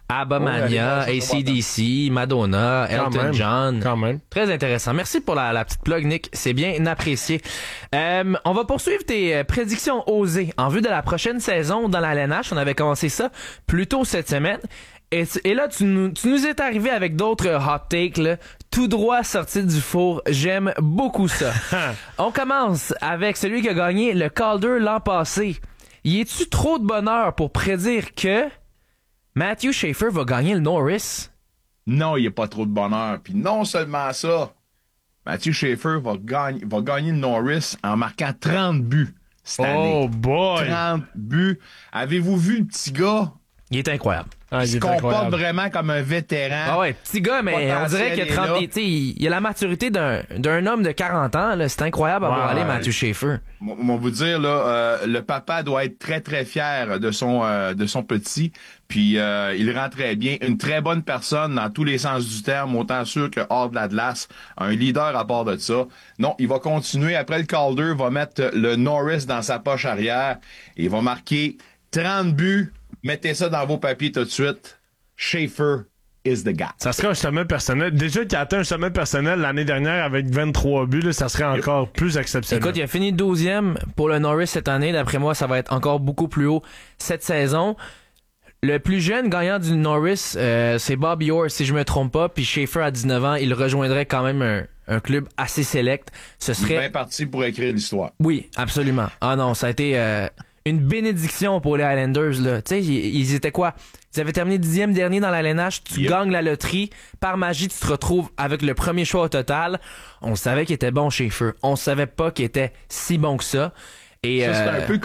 Abba-Mania, Ouais, A C D C, Madonna, Quand Elton même. John. Quand même. Très intéressant. Merci pour la, la petite plug, Nick. C'est bien apprécié. Euh, on va poursuivre tes euh, prédictions osées en vue de la prochaine saison dans la L N H. On avait commencé ça plus tôt cette semaine. Et, tu- et là, tu nous, tu nous es arrivé avec d'autres hot takes, là, tout droit sortis du four. J'aime beaucoup ça. On commence avec celui qui a gagné le Calder l'an passé. Y est-tu trop de bonheur pour prédire que Matthew Schaefer va gagner le Norris? Non, il n'y a pas trop de bonheur. Puis non seulement ça, Matthew Schaefer va gagner, va gagner le Norris en marquant trente buts cette année. Oh boy! trente buts. Avez-vous vu le petit gars? Il est incroyable. Ah, Il il se est comporte incroyable. vraiment comme un vétéran. Ah ouais, petit gars, mais on dirait qu'il a Potentiel est trente, là. tu sais, il il a la maturité d'un, d'un homme de quarante ans, là. C'est incroyable à Ouais, voir aller ouais. Matthew Schaefer. On on va vous dire, là, euh, le papa doit être très, très fier de son, euh, de son petit. Puis, euh, il rend très bien. Une très bonne personne dans tous les sens du terme, autant sûr que hors de l'Atlas. Un leader à part de ça. Non, il va continuer. Après le Calder, va mettre le Norris dans sa poche arrière. Et il va marquer trente buts. Mettez ça dans vos papiers tout de suite. Schaefer is the guy. Ça serait un sommet personnel. Déjà qu'il a atteint un sommet personnel l'année dernière avec vingt-trois buts, là, ça serait encore plus exceptionnel. Écoute, il a fini douzième pour le Norris cette année. D'après moi, ça va être encore beaucoup plus haut cette saison. Le plus jeune gagnant du Norris, euh, c'est Bobby Orr, si je me trompe pas. Puis Schaefer, à dix-neuf ans, il rejoindrait quand même un, un club assez select. Ce Il est serait... bien parti pour écrire l'histoire. Oui, absolument. Ah non, ça a été euh, une bénédiction pour les Highlanders, là. Tu sais, ils, ils étaient quoi? Ils avaient terminé dixième dernier dans la L N H. Tu Yep. gagnes la loterie. Par magie, tu te retrouves avec le premier choix au total. On savait qu'il était bon, Schaefer. On savait pas qu'il était si bon que ça. Et, Ça, c'est euh, un peu